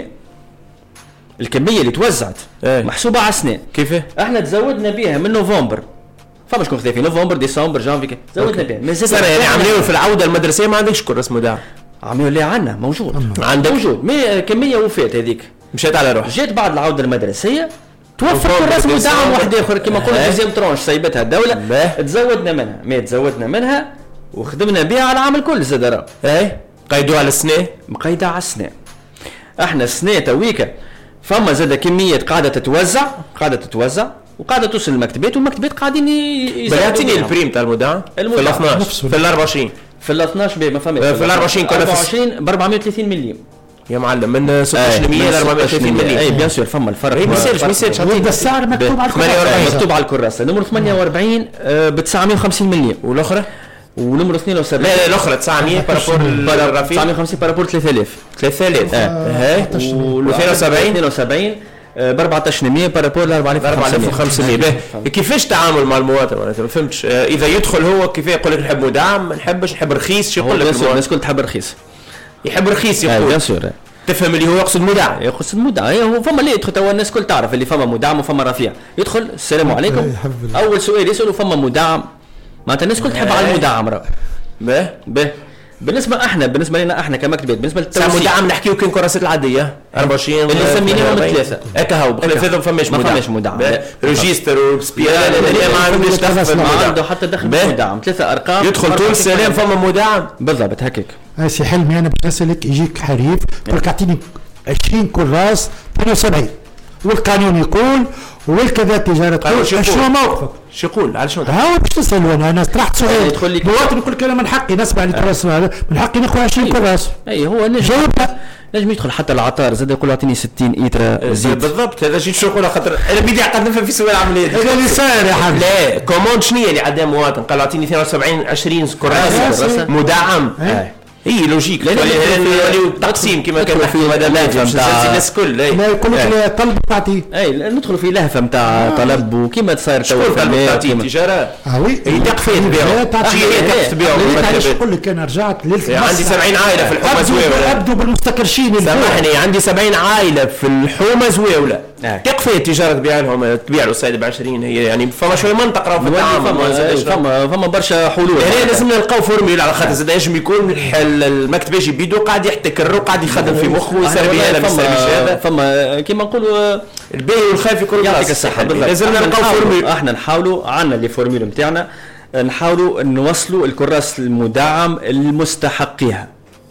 [SPEAKER 4] الكميه اللي توزعت
[SPEAKER 2] ايه.
[SPEAKER 4] محسوبه على سنه
[SPEAKER 2] كيف احنا
[SPEAKER 4] تزودنا بها من نوفمبر فما شكون خذا في نوفمبر ديسمبر جانفي زودنا بها
[SPEAKER 2] مازال يعني عملوا في العوده المدرسيه ما عندكش كراس مدعم
[SPEAKER 4] عملوا ليه عندنا موجود
[SPEAKER 2] عندك
[SPEAKER 4] موجود مي كميه وفات هذيك
[SPEAKER 2] مشات على روح
[SPEAKER 4] جات بعد العوده المدرسيه توفر كراس مدعم واحد اخر كما قلنا ديزيام ترونش سيبتها الدوله تزودنا منها ما تزودنا منها وخدمنا بها على العام الكل زاد راه
[SPEAKER 2] اي قيدوها على السنه
[SPEAKER 4] مقيده على السنه. احنا السنه تويكا فما زاد كميه قاعده تتوزع قاعده تتوزع وقاعده توصل للمكتبات والمكتبات قاعدين
[SPEAKER 2] يعطيني البريم تاع المدعم في ال اثناش في ال أربعة وعشرين
[SPEAKER 4] في ال اثناش ما فهمتش
[SPEAKER 2] في ال أربعة وعشرين كنا
[SPEAKER 4] في أربعة وعشرين ب أربعمية وثلاثين مليون
[SPEAKER 2] يا معلم من ستطاش مية ل أربعمية وثلاثين مليون.
[SPEAKER 4] اي بيان سور فما الفرق
[SPEAKER 2] ما يصيرش ما يصيرش
[SPEAKER 3] هذا السعر مكتوب على
[SPEAKER 4] الكراسه مكتوب على الكراسه نمر ثمانية وأربعين ب تسعمية وخمسين مليون
[SPEAKER 2] والاخرى
[SPEAKER 4] ونمر اثنين وسبعين
[SPEAKER 2] لا لا الاخرى تسعمية بارابور الرفيق
[SPEAKER 4] تسعمية وخمسين بارابور ثلاثة آلاف
[SPEAKER 2] ثلاثة آلاف
[SPEAKER 4] اه
[SPEAKER 2] و اثنين وسبعين
[SPEAKER 4] اثنين وسبعين ب أربعطاش مية بارابور ل أربعة آلاف
[SPEAKER 2] وخمسمية. كيفاش تعامل مع المواطن معناتها ما فهمتش اذا يدخل هو كيف يقول لك نحب مدعم ما نحبش نحب رخيص شو يقول لك
[SPEAKER 4] الناس كل تحب رخيص
[SPEAKER 2] يحب رخيص يقول
[SPEAKER 4] بيان سور
[SPEAKER 2] تفهم اللي هو يقصد مدعم
[SPEAKER 4] يقصد مدعم هو فما اللي يدخل توا الناس كل تعرف اللي فما مدعم وفما رفيع يدخل السلام عليكم اول سؤال يسالوا فما مدعم معناتها الناس كل تحب على المدعم راه
[SPEAKER 2] به
[SPEAKER 4] به بالنسبه احنا بالنسبه لنا احنا كمكتبات بالنسبه للتوزيع
[SPEAKER 2] مدعم نحكيو كان كراسات العاديه أربعة وعشرين
[SPEAKER 4] اللي سميناهم ثلاثه
[SPEAKER 2] هكا هو بخلاف فماش
[SPEAKER 4] ما فماش مدعم
[SPEAKER 2] ريجستر وسبيرال ما عندوش دخل
[SPEAKER 4] ما عنده حتى دخل مدعم ثلاثه ارقام
[SPEAKER 2] يدخل طول السلام فما مدعم
[SPEAKER 4] بالضبط هكاك.
[SPEAKER 3] سي حلمي انا بسالك يجيك حريف يقول لك اعطيني عشرين كراس اثنين وسبعين والقانون يقول والكذا التجاره تقول شنو موقفك؟
[SPEAKER 2] شو يقول على شنو
[SPEAKER 3] ها باش تسال انا انا طرحت سؤال مواطن يقول لك انا من حقي نسمع الكراس من حقي ناخذ عشرين كراس
[SPEAKER 4] اي هو نجم نجم يدخل حتى العطار زاد يقول اعطيني ستين ايتر
[SPEAKER 2] زيت بالضبط هذا شيء شو يقول خاطر انا بدي قاعد نفهم في سوق العمليات
[SPEAKER 3] هذا اللي صاير يا حبيبي
[SPEAKER 2] لا كوموند شنو اللي عداه مواطن قال اعطيني اثنين وسبعين عشرين كراس مدعم اي لوجيك لا تقسيم كما كان في مدامات نتاع الناس الكل
[SPEAKER 3] لا يقول لك طلب تعطي
[SPEAKER 4] اي ندخلوا في لهفه نتاع طلب وكيما تصير
[SPEAKER 2] تو في التجاره
[SPEAKER 3] اه وي
[SPEAKER 2] هي تقفيت بها تقفيت بها
[SPEAKER 3] نقول لك انا رجعت للفلوس
[SPEAKER 2] عندي سبعين عائله في الحومه زويوله
[SPEAKER 3] ابدوا بالمستكرشين
[SPEAKER 2] سامحني عندي سبعين عائله في الحومه زويوله تقفي التجاره تبيع لهم تبيع له السيد ب عشرين هي يعني فما شويه منطق راه في التعامل
[SPEAKER 4] فما فما برشا حلول
[SPEAKER 2] يعني لازم نلقاو فورميل على خاطر زاد ينجم يكون المكتب يجي بيدو قاعد يحتكر وقاعد يخدم في مخه ويسربي هذا ما يسربيش هذا.
[SPEAKER 4] فما كيما نقولوا
[SPEAKER 2] الباهي والخايف يكون
[SPEAKER 4] يعطيك الصحه.
[SPEAKER 2] لازمنا نلقاو فورمول.
[SPEAKER 4] احنا نحاولوا عندنا لي فورمول نتاعنا نحاولوا نوصلوا الكراس المدعم المستحقيها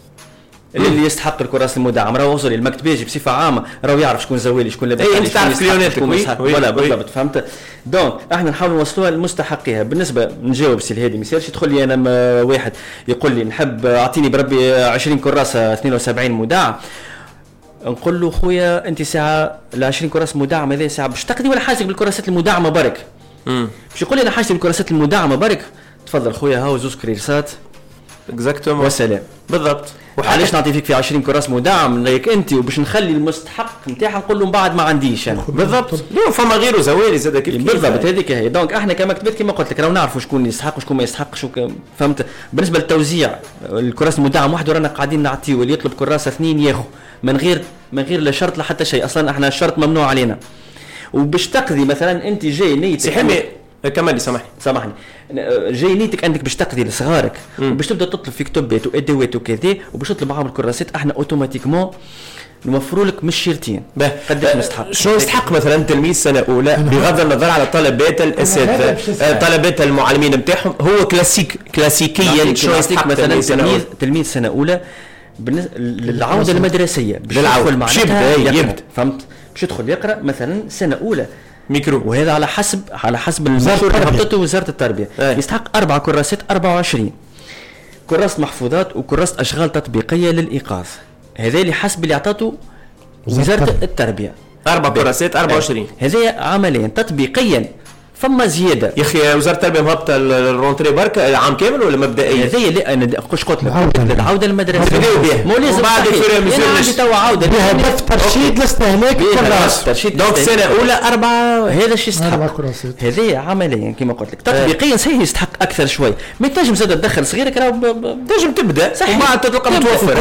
[SPEAKER 4] اللي يستحق الكراس المدعم. راه وصل المكتب يجي بصفه عامه راه يعرف شكون زوالي شكون لاباس
[SPEAKER 2] اي انت تعرف كليوناتك
[SPEAKER 4] ولا بالضبط فهمت. دونك احنا نحاولوا نوصلوها لمستحقيها. بالنسبه نجاوب سي الهادي ما يصيرش يدخل لي انا واحد يقول لي نحب اعطيني بربي عشرين كراسه اثنين وسبعين مدعم، نقول له خويا انت ساعه ل عشرين كراس مدعم هذه ساعه باش تقضي ولا حاجتك بالكراسات المدعمه برك. امم باش يقول لي انا حاجتي بالكراسات المدعمه برك، تفضل خويا هاو زوز كريسات
[SPEAKER 2] اكزاكتومون
[SPEAKER 4] والسلام.
[SPEAKER 2] بالضبط.
[SPEAKER 4] وعلاش نعطي فيك في عشرين كراس مدعم ليك انت وباش نخلي المستحق نتاعها نقول له من بعد ما عنديش انا.
[SPEAKER 2] بالضبط. لا فما غيره زوالي زاد كيف
[SPEAKER 4] بالضبط هذيك هي. دونك احنا كمكتبات كما قلت لك راهو نعرفوا شكون يستحق وشكون ما يستحقش فهمت. بالنسبه للتوزيع الكراس المدعم وحده رانا قاعدين نعطيو اللي يطلب كراسه اثنين ياخذ من غير من غير لا شرط لا حتى شيء. اصلا احنا الشرط ممنوع علينا. وباش تقضي مثلا انت جاي نيتك
[SPEAKER 2] كمالي سامحني
[SPEAKER 4] سامحني جاي نيتك عندك باش تقضي لصغارك وباش تبدا تطلب في كتبات وادوات وكذا وباش تطلب معاهم الكراسات احنا اوتوماتيكمون نوفروا لك مش شرطين قداش مستحق.
[SPEAKER 2] شنو يستحق مثلا تلميذ سنه اولى بغض النظر على طلبات الاساتذه طلبات المعلمين نتاعهم هو كلاسيك كلاسيكيا
[SPEAKER 4] شنو يستحق مثلا تلميذ تلميذ سنه اولى بالنسبه للعوده المدرسيه باش يدخل معناتها يبدا فهمت باش يدخل يقرا مثلا سنه اولى
[SPEAKER 2] ميكرو
[SPEAKER 4] وهذا على حسب على حسب المشروع اللي حطته وزاره التربيه. أي. يستحق اربع كراسات أربعة وعشرين كراسه محفوظات وكراسه اشغال تطبيقيه للايقاظ. هذا اللي حسب اللي عطاته وزاره التربيه
[SPEAKER 2] اربع كراسات أربعة وعشرين.
[SPEAKER 4] هذا عمليا تطبيقيا فما زياده
[SPEAKER 2] يا اخي وزاره التربيه مهبطه الرونتري برك عام كامل ولا مبدئيا؟
[SPEAKER 4] هذا اللي انا قلت لك العوده للمدرسه
[SPEAKER 2] مو
[SPEAKER 4] لازم
[SPEAKER 2] بعد
[SPEAKER 4] الفريق عندي توا عوده
[SPEAKER 3] بهدف ترشيد الاستهلاك
[SPEAKER 4] الكراس.
[SPEAKER 2] دونك سنه اولى اربعه
[SPEAKER 4] هذا الشيء يستحق. هذا عمليا كما قلت لك تطبيقيا سهل يستحق اكثر شوي. ما تنجم زاد تدخل صغيرك راه
[SPEAKER 2] تنجم تبدا وما تلقى متوفر.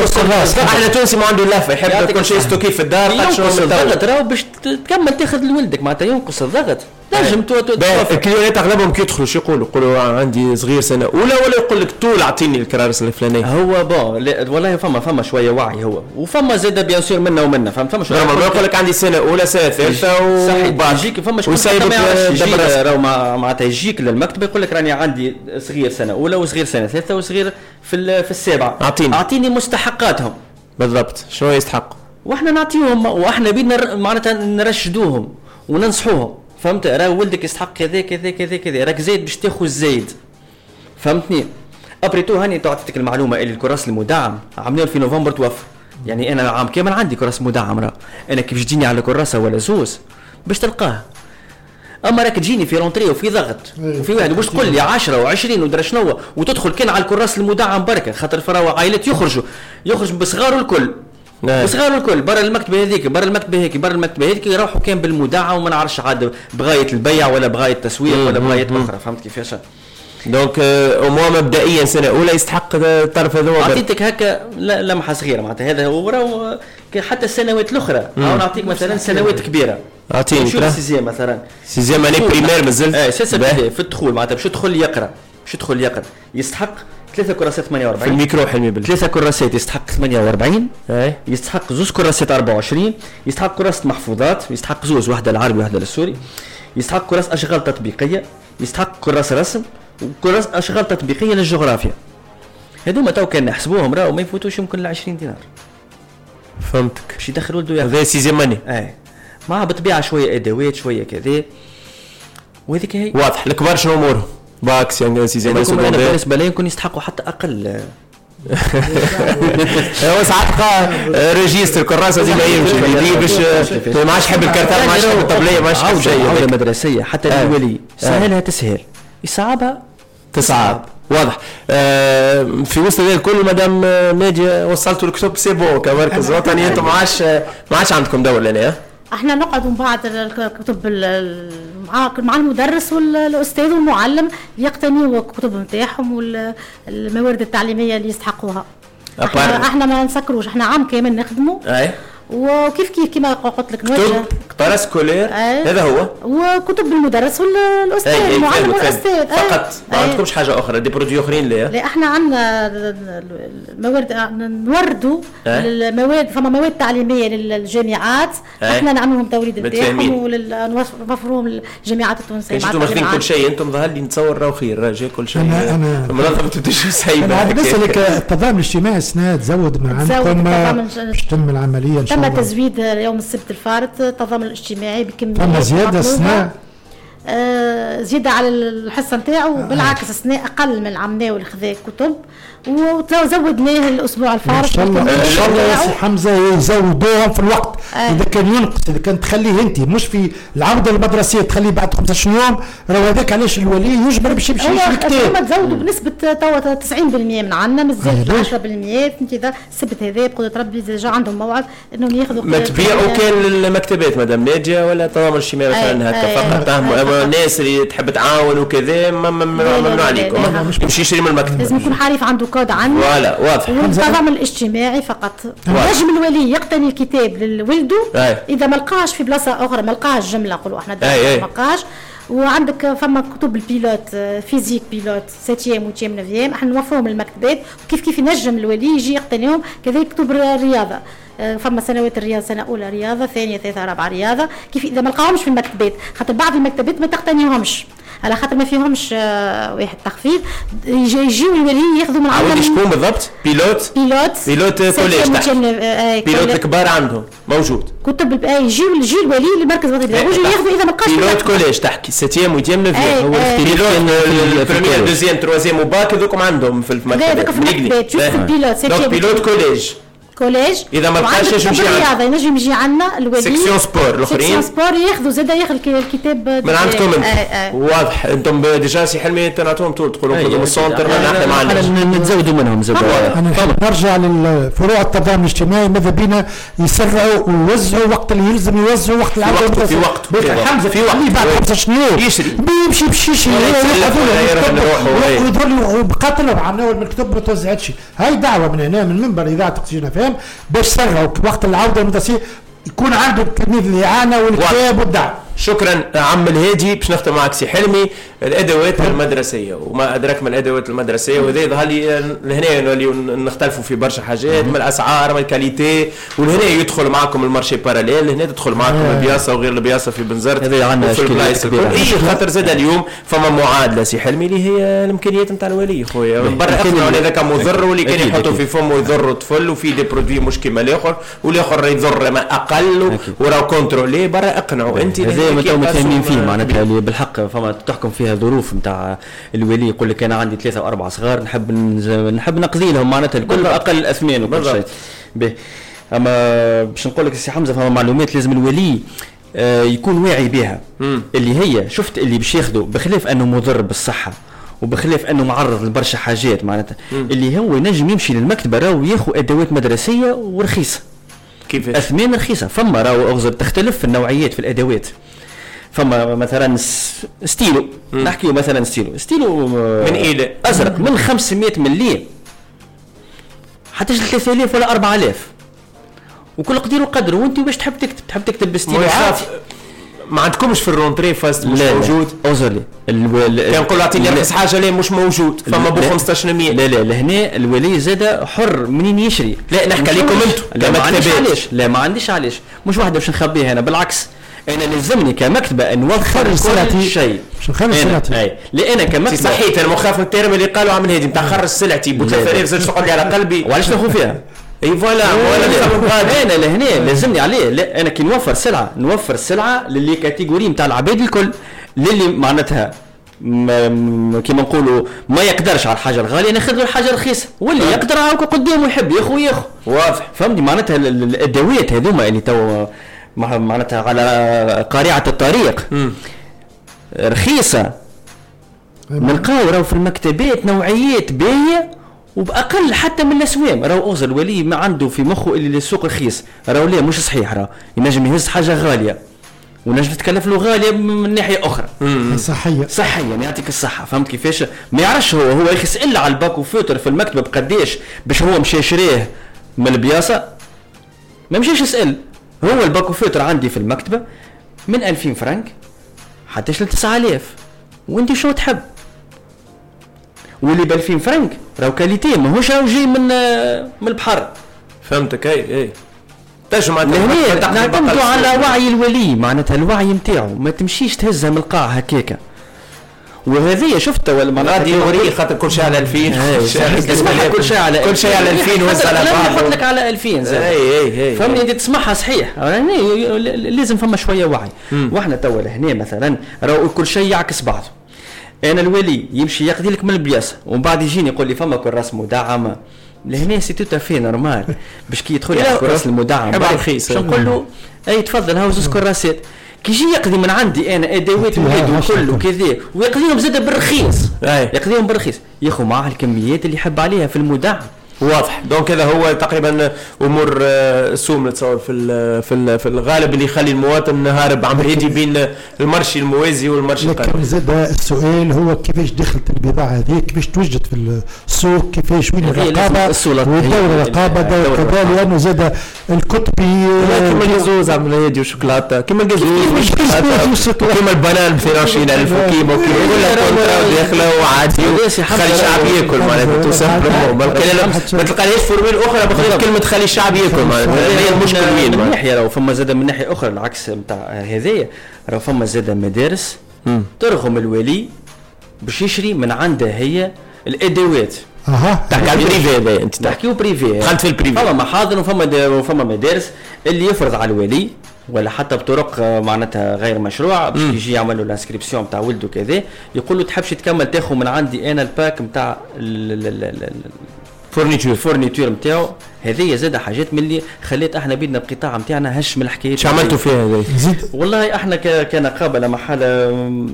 [SPEAKER 2] احنا تونسي ما عنده لافه يحب كل شيء ستوكي في الدار
[SPEAKER 4] ينقص الضغط راه باش تكمل تاخذ لولدك معناتها ينقص الضغط لازم
[SPEAKER 2] الكليونات اغلبهم كي يدخلوا شو يقولوا يقولوا عندي صغير سنه اولى ولا يقول لك طول اعطيني الكرارس الفلانيه.
[SPEAKER 4] هو بون والله فما فما شويه وعي هو وفما زاد بيان سور منا ومنا فهمت. فما شويه
[SPEAKER 2] يقول لك عندي سنه اولى سنه ثالثه وبعد
[SPEAKER 4] يجيك فما شكون ما يعرفش راهو معناتها يجيك للمكتب يقول لك راني عندي صغير سنه اولى وصغير سنه ثالثه وصغير في في السابعه
[SPEAKER 2] اعطيني
[SPEAKER 4] اعطيني مستحقاتهم
[SPEAKER 2] بالضبط شنو يستحقوا
[SPEAKER 4] واحنا نعطيهم واحنا بينا معناتها نرشدوهم وننصحوهم فهمت. راه ولدك يستحق كذا كذا كذا كذا راك زايد باش تاخذ زايد فهمتني. ابريتو هاني تعطيك المعلومه اللي الكراس المدعم عملوه في نوفمبر توفر. يعني انا عام كامل عندي كراس مدعم راه انا كيف تجيني على كراسه ولا زوز باش تلقاه. اما راك تجيني في رونتري وفي ضغط وفي واحد واش تقول لي عشرة وعشرين ودرا شنو وتدخل كان على الكراس المدعم بركه خاطر فراو عائلات يخرجوا يخرج بصغار الكل بصغار الكل برا المكتبه هذيك برا المكتبه هيك برا المكتبه هذيك يروحوا كان بالمدعم وما نعرفش عاد بغايه البيع ولا بغايه التسويق ولا بغايه اخرى فهمت كيفاش.
[SPEAKER 2] دونك امور مبدئيا سنه اولى يستحق الطرف هذا.
[SPEAKER 4] اعطيتك هكا لمحه صغيره معناتها هذا هو حتى السنوات الاخرى او نعطيك مثلا سنوات كبيره
[SPEAKER 2] اعطيني
[SPEAKER 4] شوف سيزيام مثلا
[SPEAKER 2] سيزيام اني بريمير مازال
[SPEAKER 4] اه في الدخول معناتها باش يدخل يقرا باش يدخل يقرا يستحق ثلاثة كراسات ثمانية وأربعين
[SPEAKER 2] في الميكرو حلمي بالله
[SPEAKER 4] ثلاثة كراسات يستحق ثمانية وأربعين اي يستحق زوز كراسات أربعة وعشرين يستحق كراسة محفوظات يستحق زوز واحدة للعربي واحدة للسوري يستحق كراسة أشغال تطبيقية يستحق كراسة رسم وكراسة أشغال تطبيقية للجغرافيا. هذوما تو كان نحسبوهم راهو ما يفوتوش يمكن ل عشرين دينار
[SPEAKER 2] فهمتك
[SPEAKER 4] باش يدخل ولده
[SPEAKER 2] هذا سيزي ماني
[SPEAKER 4] اي مع بطبيعة شوية أدوات شوية كذا وهذيك هي
[SPEAKER 2] واضح. الكبار شنو أمورهم باكس يعني سيزي ماني
[SPEAKER 4] سكوندير بالنسبة لي يمكن يستحقوا حتى أقل.
[SPEAKER 2] هو ساعات ريجيستر كراسة زي ما يمشي باش ما عادش حب الكرتون ما عادش حب الطبلية ما عادش حب شيء.
[SPEAKER 4] عودة مدرسية حتى الولي سهلها تسهل يصعبها
[SPEAKER 2] تصعب واضح. آه في وسط ذلك كل مدام ناجي وصلتوا الكتب سيبو كمركز وطني انتم ما عادش ما عادش عندكم دولة هنا.
[SPEAKER 1] احنا نقعد من بعد الكتب مع مع المدرس والاستاذ والمعلم يقتنيوا الكتب نتاعهم والموارد التعليميه اللي يستحقوها. احنا, احنا ما نسكروش احنا عام كامل نخدموا وكيف كيف كما قلت لك نوجه
[SPEAKER 2] باراسكولير هذا هو
[SPEAKER 1] وكتب المدرس والاستاذ المعلم والاستاذ
[SPEAKER 2] فقط ما عندكمش حاجه اخرى دي برودوي اخرين لا
[SPEAKER 1] لا احنا عندنا المواد نوردوا المواد فما مواد تعليميه للجامعات احنا نعملهم توريد نتاعهم ونوفروهم للجامعات التونسيه
[SPEAKER 2] مع انتم ماخذين كل شيء انتم ظهر لي نتصور راهو خير راجع كل شيء
[SPEAKER 3] انا انا
[SPEAKER 2] منظمه التشريع سايبه
[SPEAKER 3] انا نسالك التضامن الاجتماعي السنه تزود من عندكم باش تتم العمليه ان شاء الله
[SPEAKER 1] تم تزويد يوم السبت الفارط التضامن الاجتماعي بكميه
[SPEAKER 3] فما زياده السنه
[SPEAKER 1] آه زياده على الحصه نتاعو آه. بالعكس السنه اقل من عمناه والخذا كتب وزودناه الاسبوع الفارط
[SPEAKER 3] ان شاء الله ان شاء الله يا سي حمزه يزودوهم في الوقت آه. اذا كان ينقص اذا كان تخليه انت مش في العوده المدرسيه تخليه بعد خمسة يوم راه هذاك علاش الولي يجبر باش يمشي يشري كتاب
[SPEAKER 1] هما تزودوا بنسبه توا تسعين بالمئة من عندنا مازال عشرة بالمئة انت اذا السبت هذا بقدره ربي ديجا عندهم موعد انهم ياخذوا
[SPEAKER 2] ما تبيعوا كان للمكتبات مدام ناديه ولا تضامن الاجتماعي مثلا هكا فقط الناس اللي تحب تعاون وكذا ممنوع عليكم يمشي يشري من المكتب
[SPEAKER 1] لازم يكون حريف عنده كود عنه
[SPEAKER 2] فوالا واضح
[SPEAKER 1] والتضامن الاجتماعي فقط نجم الولي يقتني الكتاب لولده اذا ما لقاش في بلاصه اخرى ما لقاش جمله نقولوا احنا ما لقاش وعندك فما كتب البيلوت فيزيك بيلوت سبعة وثمانية نوفيام احنا نوفرهم للمكتبات وكيف كيف ينجم الولي يجي يقتنيهم كذلك كتب الرياضه فما سنوات الرياضه سنه اولى رياضه ثانيه ثالثه رابعه رياضه كيف اذا ما لقاهمش في المكتبات خاطر بعض المكتبات ما تقتنيهمش على خاطر ما فيهمش واحد تخفيض يجي يجيو الولي ياخذوا من عندهم.
[SPEAKER 2] عاودي شكون بالضبط؟ بيلوت
[SPEAKER 1] بيلوت
[SPEAKER 2] بيلوت كوليج تحت بيلوت الكبار عندهم موجود
[SPEAKER 1] كتب يجيو يجي الولي للمركز الوطني يجي ياخذوا اذا ما لقاش
[SPEAKER 2] بيلوت كوليج تحكي سبعة وثمانية نوفيام هو بيلوت البريمير دوزيام تروازيام وباك هذوكم عندهم في المكتبات
[SPEAKER 1] بيلوت
[SPEAKER 2] بيلوت كوليج
[SPEAKER 1] كوليج
[SPEAKER 2] اذا ما لقاش يمشي
[SPEAKER 1] الرياضه ينجم يجي عندنا الولي
[SPEAKER 2] سيكسيون سبور الاخرين
[SPEAKER 1] سيكسيون سبور ياخذوا زاد ياخذ الكتاب
[SPEAKER 2] من عندكم انتم آه آه. واضح انتم ديجا سي حلمي تنعطوهم طول تقولوا خذوا السونتر احنا ما عندناش
[SPEAKER 4] نتزودوا منهم زودوا
[SPEAKER 3] انا نرجع للفروع التضامن الاجتماعي ماذا بينا يسرعوا ويوزعوا وقت اللي يلزم يوزعوا وقت
[SPEAKER 2] العوده في وقت
[SPEAKER 3] حمزه في وقت بعد خمسة شهور
[SPEAKER 2] يشري
[SPEAKER 3] بيمشي بشيشي ويظهر لي بقاتل وعملوا المكتب ما توزعتش هاي دعوه من هنا من منبر اذاعه تقسينا فهم باش سرعوا وقت العوده المدرسيه يكون عنده تلميذ الاعانه والكتاب والدعم.
[SPEAKER 2] شكرا عم الهادي. باش نختم معك سي حلمي الادوات المدرسيه وما ادراك من الادوات المدرسيه وهذا يظهر لي لهنا نوليو نختلفوا في برشا حاجات من الاسعار من الكاليتي ولهنا يدخل معكم المارشي باراليل لهنا تدخل معكم البياسه وغير البياسه في بنزرت
[SPEAKER 4] هذا عندنا
[SPEAKER 2] اشكاليات كبيره اي خاطر زاد اليوم فما معادله سي حلمي اللي هي الامكانيات نتاع الولي خويا من برا اقنعوا هذاك مضر واللي كان يحطوا في فمه يضر الطفل وفي دي برودوي مش كيما الاخر والاخر يضر ما اقل وراه كونترولي برا اقنعوا انت
[SPEAKER 4] هذا متفاهمين فيه معناتها اللي بالحق فما تحكم فيها ظروف نتاع الولي يقول لك انا عندي ثلاثه واربعه صغار نحب نحب نقضي لهم معناتها الكل اقل الاثمان وكل شيء به. اما باش نقول لك سي حمزه فما معلومات لازم الولي آه يكون واعي بها مم. اللي هي شفت اللي باش ياخذوا بخلاف انه مضر بالصحه وبخلاف انه معرض لبرشا حاجات معناتها اللي هو ينجم يمشي للمكتبه راهو ياخذ ادوات مدرسيه ورخيصه
[SPEAKER 2] كيفاش
[SPEAKER 4] اثمان رخيصه فما راهو اغزر تختلف في النوعيات في الادوات فما مثلا ستيلو نحكيو مثلا ستيلو ستيلو
[SPEAKER 2] من ايه
[SPEAKER 4] ازرق من خمسمائة ملي حتى ثلاثة آلاف ولا أربعة آلاف وكل قدير وقدر وانت باش تحب تكتب تحب تكتب بستيلو عادي
[SPEAKER 2] ما عندكمش في الرونتري فاست مش لا موجود
[SPEAKER 4] اوزرلي
[SPEAKER 2] كان نقول اعطيني نفس حاجه لا مش موجود فما ب خمسطاش مية
[SPEAKER 4] لا لا لهنا الولي زاد حر منين يشري
[SPEAKER 2] لا نحكي لكم انتم
[SPEAKER 4] لا ما عنديش علاش لا ما عنديش علاش مش واحده باش نخبيها انا بالعكس انا لازمني كمكتبه نوفر كل شيء
[SPEAKER 3] باش نخرج سلعتي
[SPEAKER 4] اي لا انا كمكتبه
[SPEAKER 2] صحيت انا مخاف من الترم اللي قالوا عامل هادي نتاع خرج سلعتي ب ثلاثة آلاف زاد تقعد على قلبي
[SPEAKER 4] وعلاش ناخذ فيها
[SPEAKER 2] اي فوالا ولا
[SPEAKER 4] انا لهنا لازمني عليه لا انا كي نوفر سلعه نوفر السلعه للي كاتيجوري نتاع العباد الكل للي معناتها كيما نقولوا ما يقدرش على الحاجه الغاليه ناخذ له الحاجه الرخيصه واللي أه. يقدر هاكا قدامه يحب ياخذ ياخذ
[SPEAKER 2] واضح
[SPEAKER 4] فهمني معناتها الادوات هذوما اللي تو معناتها على قارعه الطريق م. رخيصه نلقاو راهو في المكتبات نوعيات باهيه وباقل حتى من الاسوام راهو اوزر الولي ما عنده في مخه اللي السوق رخيص راهو لا مش صحيح راهو ينجم يهز حاجه غاليه ونجم تكلف له غاليه من ناحيه اخرى
[SPEAKER 3] صحيه
[SPEAKER 4] صحيه يعني يعطيك الصحه فهمت كيفاش ما يعرفش هو هو يخس الا على الباكو فوتر في المكتبه بقديش باش هو مشى يشريه من البياسه ما مشيش يسال. هو الباكوفيتر عندي في المكتبه من ألفين فرنك حتى ل تسعة آلاف، وانت شو تحب؟ واللي ب ألفين فرنك راهو كاليتي ماهوش راهو جاي من من البحر.
[SPEAKER 2] فهمتك. اي اي تاش
[SPEAKER 4] معناتها نعتمدوا على وعي الولي، معناتها الوعي نتاعو ما تمشيش تهزها من القاع هكاكا. وهذه شفت ولا ما
[SPEAKER 2] غادي يوريك خاطر كل شيء على ألفين
[SPEAKER 4] تسمعها كل شيء على
[SPEAKER 2] كل شيء على ألفين وهز على بعض
[SPEAKER 4] يحط لك على ألفين زين.
[SPEAKER 2] اي اي اي
[SPEAKER 4] فهمني انت تسمعها صحيح يعني لازم فما شويه وعي. واحنا توا هنا مثلا راهو كل شيء يعكس بعضه. انا الولي يمشي يقضي لك من البياسه ومن بعد يجيني يقول لي فما كراس مدعمه لهنا سي توتا في نورمال باش كي يدخل على الكراس المدعم
[SPEAKER 2] رخيص
[SPEAKER 4] نقول له اي تفضل هاو زوز كراسات. كي يجي يقضي من عندي انا ادوات ولاد وكل وكذا ويقضيهم زاد بالرخيص يقضيهم بالرخيص ياخذ معاه الكميات اللي يحب عليها في المدعم.
[SPEAKER 2] واضح. دونك هذا هو تقريبا امور سوم نتصور في في في الغالب اللي يخلي المواطن هارب عم يجي بين المرشي الموازي والمرشي القانوني.
[SPEAKER 3] لكن زاد السؤال هو كيفاش دخلت البضاعه هذه، كيفاش توجد في السوق، كيفاش وين الرقابه والدوله الرقابه كذا، لانه زاد الكتبي
[SPEAKER 2] كيما الجزوز عمل يدي وشوكولاته كيما الجزوز كيما البنان ب اثنين وعشرين ألف وكيما كل كونترا داخله وعادي خلي الشعب ياكل معناتها تو سامبلومون ما تلقاش فورميل اخرى بخلاف كلمه خلي الشعب ياكل معناتها هي المشكل وين
[SPEAKER 4] من ناحيه. راهو فما زاد من ناحيه اخرى العكس نتاع هذايا، راهو فما زاد مدارس ترغم الولي باش يشري من عندها هي الادوات.
[SPEAKER 3] اها
[SPEAKER 2] تحكي على البريفي هذا انت
[SPEAKER 4] تحكيو بريفي
[SPEAKER 2] دخلت في البريفي.
[SPEAKER 4] فما محاضر وفما فما مدارس اللي يفرض على الولي ولا حتى بطرق معناتها غير مشروع باش يجي يعمل له الانسكريبسيون نتاع ولده كذا يقول له تحبش تكمل تاخذ من عندي انا الباك نتاع
[SPEAKER 2] فورنيتور
[SPEAKER 4] فورنيتور نتاعو. هذه زاد حاجات من اللي خليت احنا بيدنا بقطاع نتاعنا هش من الحكايات.
[SPEAKER 2] شو عملتوا فيها هذه؟
[SPEAKER 4] والله احنا كنقابه لما حاله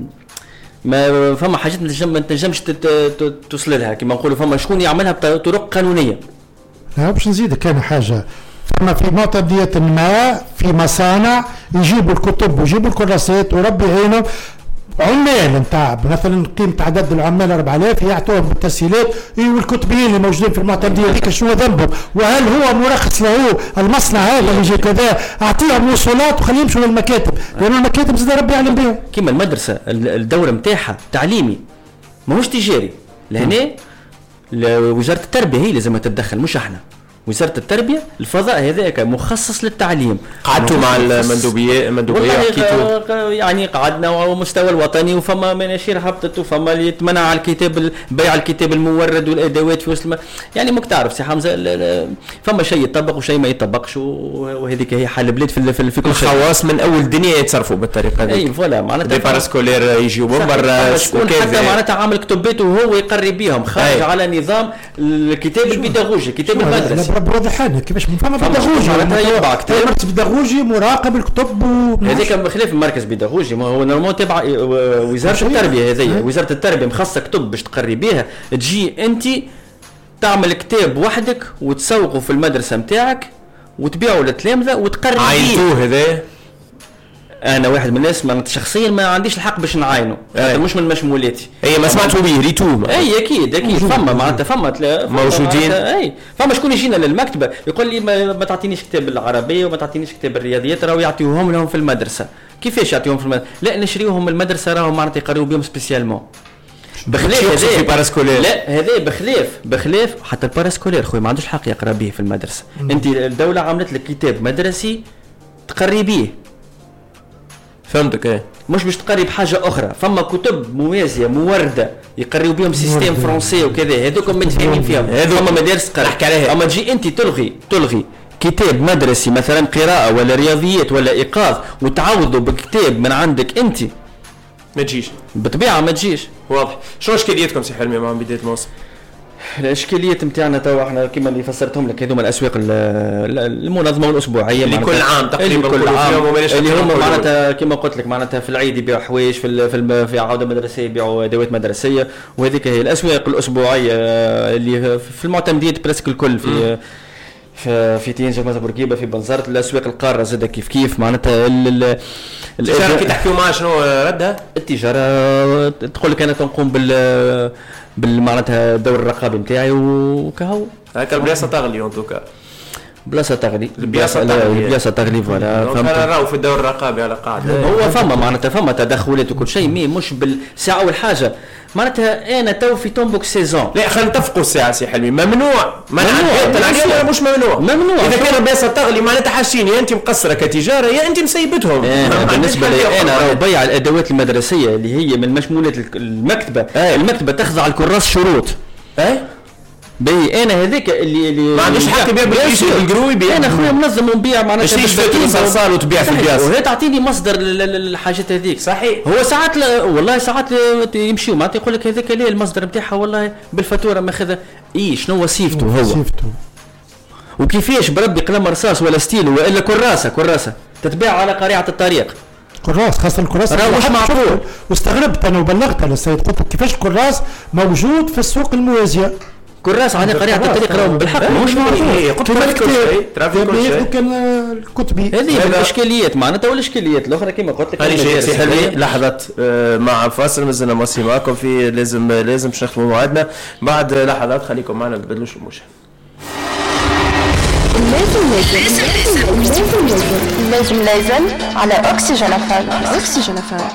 [SPEAKER 4] ما فما حاجات ما تنجمش توصل لها كما نقولوا فما شكون يعملها بطرق قانونيه.
[SPEAKER 3] لا باش نزيد كان حاجه فما في معتدية ما في مصانع يجيبوا الكتب ويجيبوا الكراسات وربي يعينهم عمال نتاع مثلا قيمه عدد العمال أربعة آلاف يعطوهم بالتسهيلات والكتبيين اللي موجودين في المعتمديه هذيك شنو ذنبهم؟ وهل هو مرخص له المصنع هذا اللي يجي كذا اعطيهم وصولات وخليهم يمشوا للمكاتب لانه المكاتب زاد ربي يعلم بها.
[SPEAKER 4] كيما المدرسه الدور نتاعها تعليمي ماهوش تجاري لهنا وزاره التربيه هي لازم تتدخل مش احنا. وزارة التربية الفضاء هذاك مخصص للتعليم.
[SPEAKER 2] قعدتوا مع المندوبية المندوبية
[SPEAKER 4] يعني قعدنا على المستوى الوطني وفما مناشير هبطت وفما اللي يتمنع على الكتاب بيع الكتاب المورد والادوات في وسط يعني مك تعرف سي حمزة فما شيء يطبق وشيء ما يطبقش وهذيك هي حال البلاد في في, في كل شيء.
[SPEAKER 2] الخواص من اول الدنيا يتصرفوا بالطريقة هذه.
[SPEAKER 4] اي فوالا معناتها
[SPEAKER 2] باراسكولير يجيو برا
[SPEAKER 4] شكون حتى معناتها عامل كتبات وهو يقري بيهم خارج على نظام الكتاب البيداغوجي كتاب المدرسة.
[SPEAKER 3] واضح حاجه كيفاش من فما بيداغوجي
[SPEAKER 4] معناتها يطبع كتاب
[SPEAKER 3] مركز بيداغوجي مراقب الكتب
[SPEAKER 4] هذيك بخلاف المركز بيداغوجي ما هو نورمال تبع وزاره التربيه. هذه وزاره التربيه مخصصه كتب باش تقري بها تجي انت تعمل كتاب وحدك وتسوقه في المدرسه نتاعك وتبيعه للتلامذه وتقري بيه.
[SPEAKER 2] عينتوه هذا
[SPEAKER 4] انا واحد من الناس ما شخصيا ما عنديش الحق باش نعاينه هذا مش من مشمولاتي.
[SPEAKER 2] اي ما سمعتوا بيه ريتوه.
[SPEAKER 4] اي اكيد اكيد فما معناتها فما
[SPEAKER 2] موجودين.
[SPEAKER 4] اي فما شكون يجينا للمكتبه يقول لي ما, ما تعطينيش كتاب العربيه وما تعطينيش كتاب الرياضيات راهو يعطيوهم لهم في المدرسه. كيفاش يعطيوهم في المدرسه؟ لا نشريوهم من المدرسه راهو معناتها يقريو بهم سبيسيالمون بخلاف هذا
[SPEAKER 2] باراسكولير.
[SPEAKER 4] لا هذا بخلاف بخلاف حتى الباراسكولير خويا ما عندوش حق يقرا به في المدرسه. انت الدوله عملت لك كتاب مدرسي تقري به.
[SPEAKER 2] فهمتك ايه
[SPEAKER 4] مش باش تقري بحاجه اخرى. فما كتب موازيه مورده يقريو بهم سيستم فرنسي وكذا هذوك متفاهمين فيهم. هذوما مدارس تقرا نحكي عليها. اما تجي انت تلغي تلغي كتاب مدرسي مثلا قراءه ولا رياضيات ولا ايقاظ وتعوضه بكتاب من عندك انت
[SPEAKER 2] ما تجيش
[SPEAKER 4] بطبيعه ما تجيش.
[SPEAKER 2] واضح. شنو اشكاليتكم سي حلمي مع بدايه الموسم؟
[SPEAKER 4] الاشكاليات نتاعنا توا احنا كما اللي فسرتهم لك هذوما الاسواق المنظمه الاسبوعيه
[SPEAKER 2] اللي كل عام تقريبا
[SPEAKER 4] كل عام اللي هم معناتها كما قلت لك معناتها في العيد يبيعوا حوايج في في في عوده مدرسيه يبيعوا ادوات مدرسيه وهذيك هي الاسواق الاسبوعيه اللي في المعتمديات بريسك الكل في في في تينجا مثلا بورقيبه في بنزرت الاسواق القاره زاد كيف كيف معناتها
[SPEAKER 2] التجاره كي تحكيوا معها شنو ردها؟
[SPEAKER 4] التجاره تقول لك انا تنقوم بال بالمعناتها دور الرقابي نتاعي وكهو
[SPEAKER 2] هكا البلاصه تغلي ان توكا
[SPEAKER 4] بلاصه تغلي
[SPEAKER 2] بلاصه
[SPEAKER 4] بلاصه تغلي فوالا
[SPEAKER 2] فهمت راهو في الدور الرقابي على قاعده
[SPEAKER 4] هو فما معناتها فما تدخلات وكل شيء مي مش بالساعه والحاجه معناتها انا تو في تومبوك سيزون
[SPEAKER 2] لا خلينا نتفقوا الساعه سي حلمي ممنوع منع البيت مش ممنوع
[SPEAKER 4] ممنوع
[SPEAKER 2] اذا كان البلاصه تغلي معناتها حاشين يا انت مقصره كتجاره يا انت مسيبتهم
[SPEAKER 4] آه بالنسبه لي انا راهو بيع الادوات المدرسيه اللي هي من مشمولات المكتبه آه. المكتبه تخضع الكراس شروط
[SPEAKER 2] اه
[SPEAKER 4] بي انا هذاك اللي اللي
[SPEAKER 2] ما عنديش حق بيع بالقروي بي
[SPEAKER 4] انا خويا منظم ونبيع معناتها
[SPEAKER 2] تشتري صلصال وتبيع في البياس
[SPEAKER 4] وهي تعطيني مصدر الحاجات هذيك
[SPEAKER 2] صحيح
[SPEAKER 4] هو ساعات ل... والله ساعات يمشيو معناتها يقول لك هذاك ليه المصدر نتاعها والله بالفاتوره ماخذها اي شنو صيفته هو
[SPEAKER 3] صيفته
[SPEAKER 4] وكيفاش بربي قلم رصاص ولا ستيل والا كراسه كراسه تتباع على قريعه الطريق
[SPEAKER 3] كراس خاصة الكراس
[SPEAKER 4] راهو مش معقول
[SPEAKER 3] واستغربت انا وبلغت على السيد قلت كيفاش الكراس موجود في السوق الموازيه
[SPEAKER 4] كراس على قريعه الطريق راهو بالحق مش معقول
[SPEAKER 2] قلت لك
[SPEAKER 3] كيف كان الكتبي
[SPEAKER 4] هذه الاشكاليات معناتها والاشكاليات الاخرى كما قلت لك
[SPEAKER 2] هذه لحظه مع فاصل مازلنا ماشي معكم في لازم لازم باش نختموا موعدنا بعد لحظات خليكم معنا نبدلوش الموجه
[SPEAKER 5] لازم لازم لازم لازم لازم لازم على أكسجين أفهم أكسجين أفهم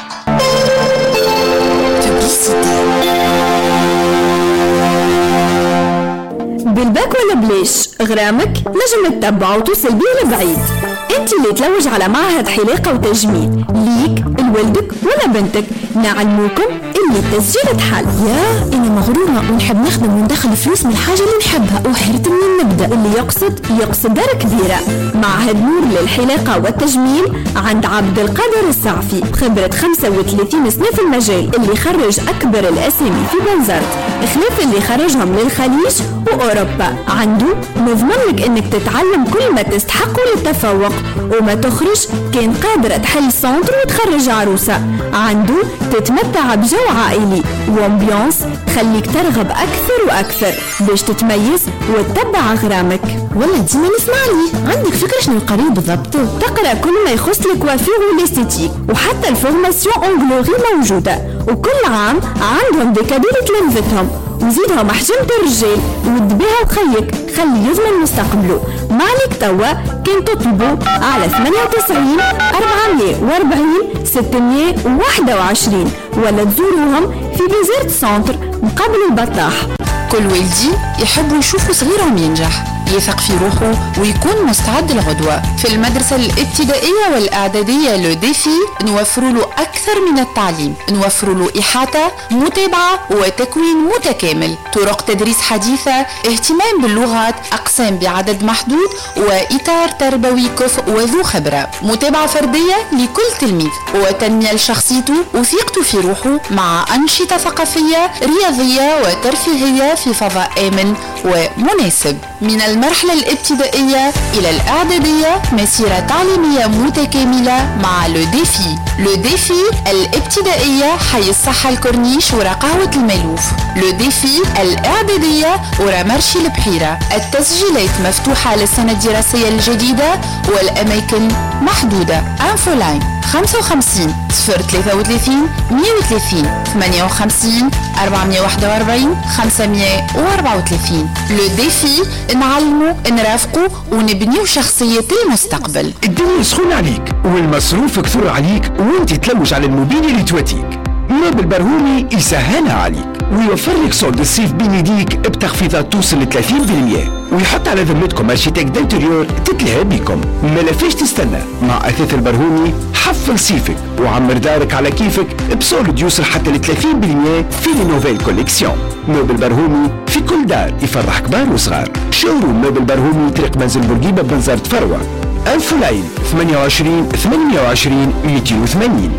[SPEAKER 5] بالباك ولا بليش غرامك نجم تتبع وتوصل بيه لبعيد. انت اللي تلوج على معهد حلاقة وتجميل ليك لولدك ولا بنتك نعلموكم اللي التسجيل تحل. يا انا مغرورة ونحب نخدم وندخل فلوس من الحاجة اللي نحبها وحرت منين نبدأ. اللي يقصد يقصد دار كبيرة. معهد نور للحلاقة والتجميل عند عبد القادر السعفي خبرة خمسة وثلاثين سنة في المجال اللي خرج اكبر الاسامي في بنزرت خلاف اللي خرجهم للخليج واوروبا. عنده نضمن لك انك تتعلم كل ما تستحق للتفوق وما تخرج كان قادرة تحل سنتر وتخرج عروسة. عنده تتمتع بجو عائلي وامبيانس خليك ترغب اكثر واكثر باش تتميز وتتبع غرامك. ولا ديما نسمعني عندك فكرة شنو القريب بالضبط؟ تقرا كل ما يخص الكوافير والاستيتيك وحتى الفورماسيون اونغلوري موجودة وكل عام عندهم ديكادو لتلامذتهم وزيدها محجمة الرجال ودبيها وخيك خلي يضمن مستقبله. مالك توا كان تطلبوا على ثمانية وتسعين أربعمية وأربعين ستمية وواحد وعشرين ولا تزوروهم في بنزرت سنتر مقابل البطاح.
[SPEAKER 6] كل والدي يحبوا يشوفوا صغيرهم ينجح يثق في روحه ويكون مستعد للغدوة. في المدرسة الابتدائية والإعدادية لو ديفي نوفر له أكثر من التعليم. نوفر له إحاطة متابعة وتكوين متكامل طرق تدريس حديثة اهتمام باللغات أقسام بعدد محدود وإطار تربوي كفء وذو خبرة متابعة فردية لكل تلميذ وتنمية لشخصيته وثقته في روحه مع أنشطة ثقافية رياضية وترفيهية في فضاء آمن ومناسب. من المرحلة الابتدائية إلى الإعدادية مسيرة تعليمية متكاملة مع لو ديفي. لو ديفي الابتدائية حي الصحة الكورنيش ورا قهوة الملوف. لو ديفي الإعدادية ورا مرشي البحيرة. التسجيلات مفتوحة للسنة الدراسية الجديدة والأماكن محدودة. انفو لاين خمسة وخمسين صفر ثلاثة وثلاثين مية وثلاثين ثمانية وخمسين أربعمية وواحد وأربعين خمسمية وأربعة وثلاثين. لو ديفي نعلمه نرافقه ونبنيو شخصية المستقبل.
[SPEAKER 7] الدنيا سخونة عليك والمصروف كثر عليك وانت تلوج على الموبيل اللي تواتيك. نوبل برهومي يسهلها عليك ويوفر لك صوت الصيف بين يديك بتخفيضات توصل ل ثلاثين بالمية ويحط على ذمتكم ارشيتكت دانتريور تتلهى بكم. ما لفاش تستنى مع اثاث البرهومي حفل صيفك وعمر دارك على كيفك بسولد يوصل حتى ل ثلاثين بالمية في النوفيل كوليكسيون. نوبل برهومي في كل دار يفرح كبار وصغار. شوروم نوبل برهومي طريق منزل بورقيبة بنزرت فروة. ألف لاين ثمانية وعشرين ثمانية وعشرين مئتين وثمانين.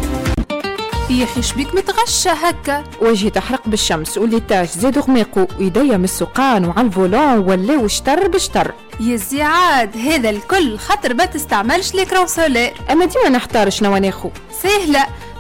[SPEAKER 8] يا اخي شبيك متغشى هكا؟ وجهي تحرق بالشمس والليتاج زادوا غماقو ويديا من السوقان وعلى الفولون ولاو شتر بشتر.
[SPEAKER 9] يا زيعاد هذا الكل خاطر ما تستعملش ليكرون سولير.
[SPEAKER 8] اما ديما نحتار شنو ناخو.
[SPEAKER 9] سهله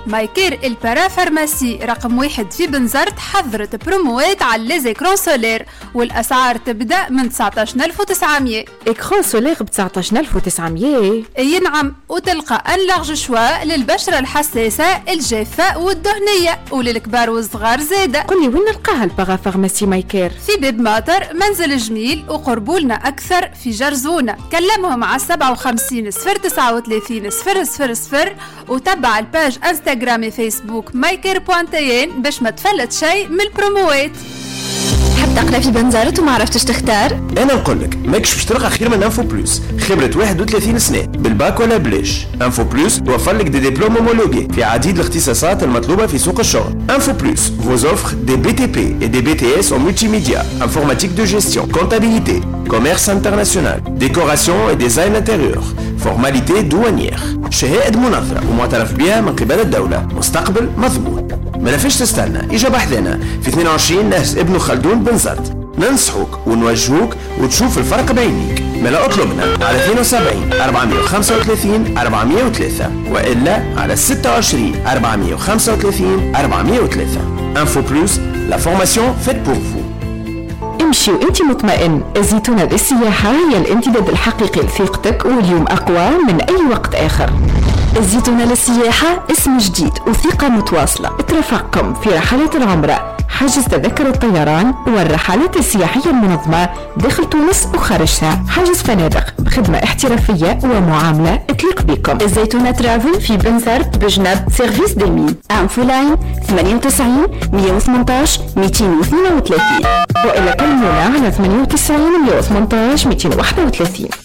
[SPEAKER 9] مايكير البارا فارماسي رقم واحد في بنزرت حضرت بروموات على ليزيكرون سولير والأسعار تبدأ من تسعطاش ألف وتسعمية.
[SPEAKER 8] إكران سولير ب تسعطاش ألف وتسعمية؟
[SPEAKER 9] أي نعم، وتلقى أن لارج شوا للبشرة الحساسة الجافة والدهنية وللكبار والصغار زادة.
[SPEAKER 8] قولي وين نلقاها البارا فارماسي مايكير؟
[SPEAKER 9] في باب ماطر منزل جميل وقربولنا أكثر في جرزونة. كلمهم على سبعة وخمسين صفر تسعة وثلاثين صفر صفر صفر وتبع الباج انستغرام فيسبوك مايكير بوانتين باش ما تفلت شيء من البروموات.
[SPEAKER 5] حب تقرا في بنزرت وما عرفتش تختار؟
[SPEAKER 2] انا نقول لك ماكش باش تلقى خير من انفو بلوس، خبرة واحد وثلاثين سنة بالباك ولا بليش. انفو بلوس توفر لك دي ديبلوم هومولوجي في عديد الاختصاصات المطلوبة في سوق الشغل. انفو بلوس vous offre des B T P et des B T S en multimédia, informatique de gestion, comptabilité, commerce international, décoration et design intérieur, formalité douanière. شهادة منظرة ومعترف بها من قبل الدولة، مستقبل مضمون. ما فيش تستنى، اجا بحثنا في اثنين وعشرين نهج ابن خلدون بنزرت. ننصحوك ونوجهوك وتشوف الفرق بعينيك. ملا اطلبنا على اثنين وسبعين أربعمية وخمسة وثلاثين أربعمية وثلاثة والا على ستة وعشرين أربعمية وخمسة وثلاثين أربعمية وثلاثة. انفو بلوس، لا فورماسيون فيت بور فو.
[SPEAKER 8] امشي وانت مطمئن. الزيتونة للسياحة هي الامتداد الحقيقي لثقتك واليوم أقوى من أي وقت آخر.
[SPEAKER 5] الزيتونة للسياحة اسم جديد وثقة متواصلة.
[SPEAKER 8] ترافقكم في رحلات العمرة، حجز تذكر الطيران والرحلات السياحية المنظمة داخل تونس وخارجها، حجز فنادق بخدمة احترافية ومعاملة تليق بكم.
[SPEAKER 5] الزيتونة ترافل في بنزرت بجنب سيرفيس ديمين. انفو لاين ثمانية وتسعين مية وثمانية عشر مئتين واثنين وثلاثين
[SPEAKER 8] وإلى كلمونا على ثمانية وتسعين مية وثمانية عشر مئتين وواحد وثلاثين.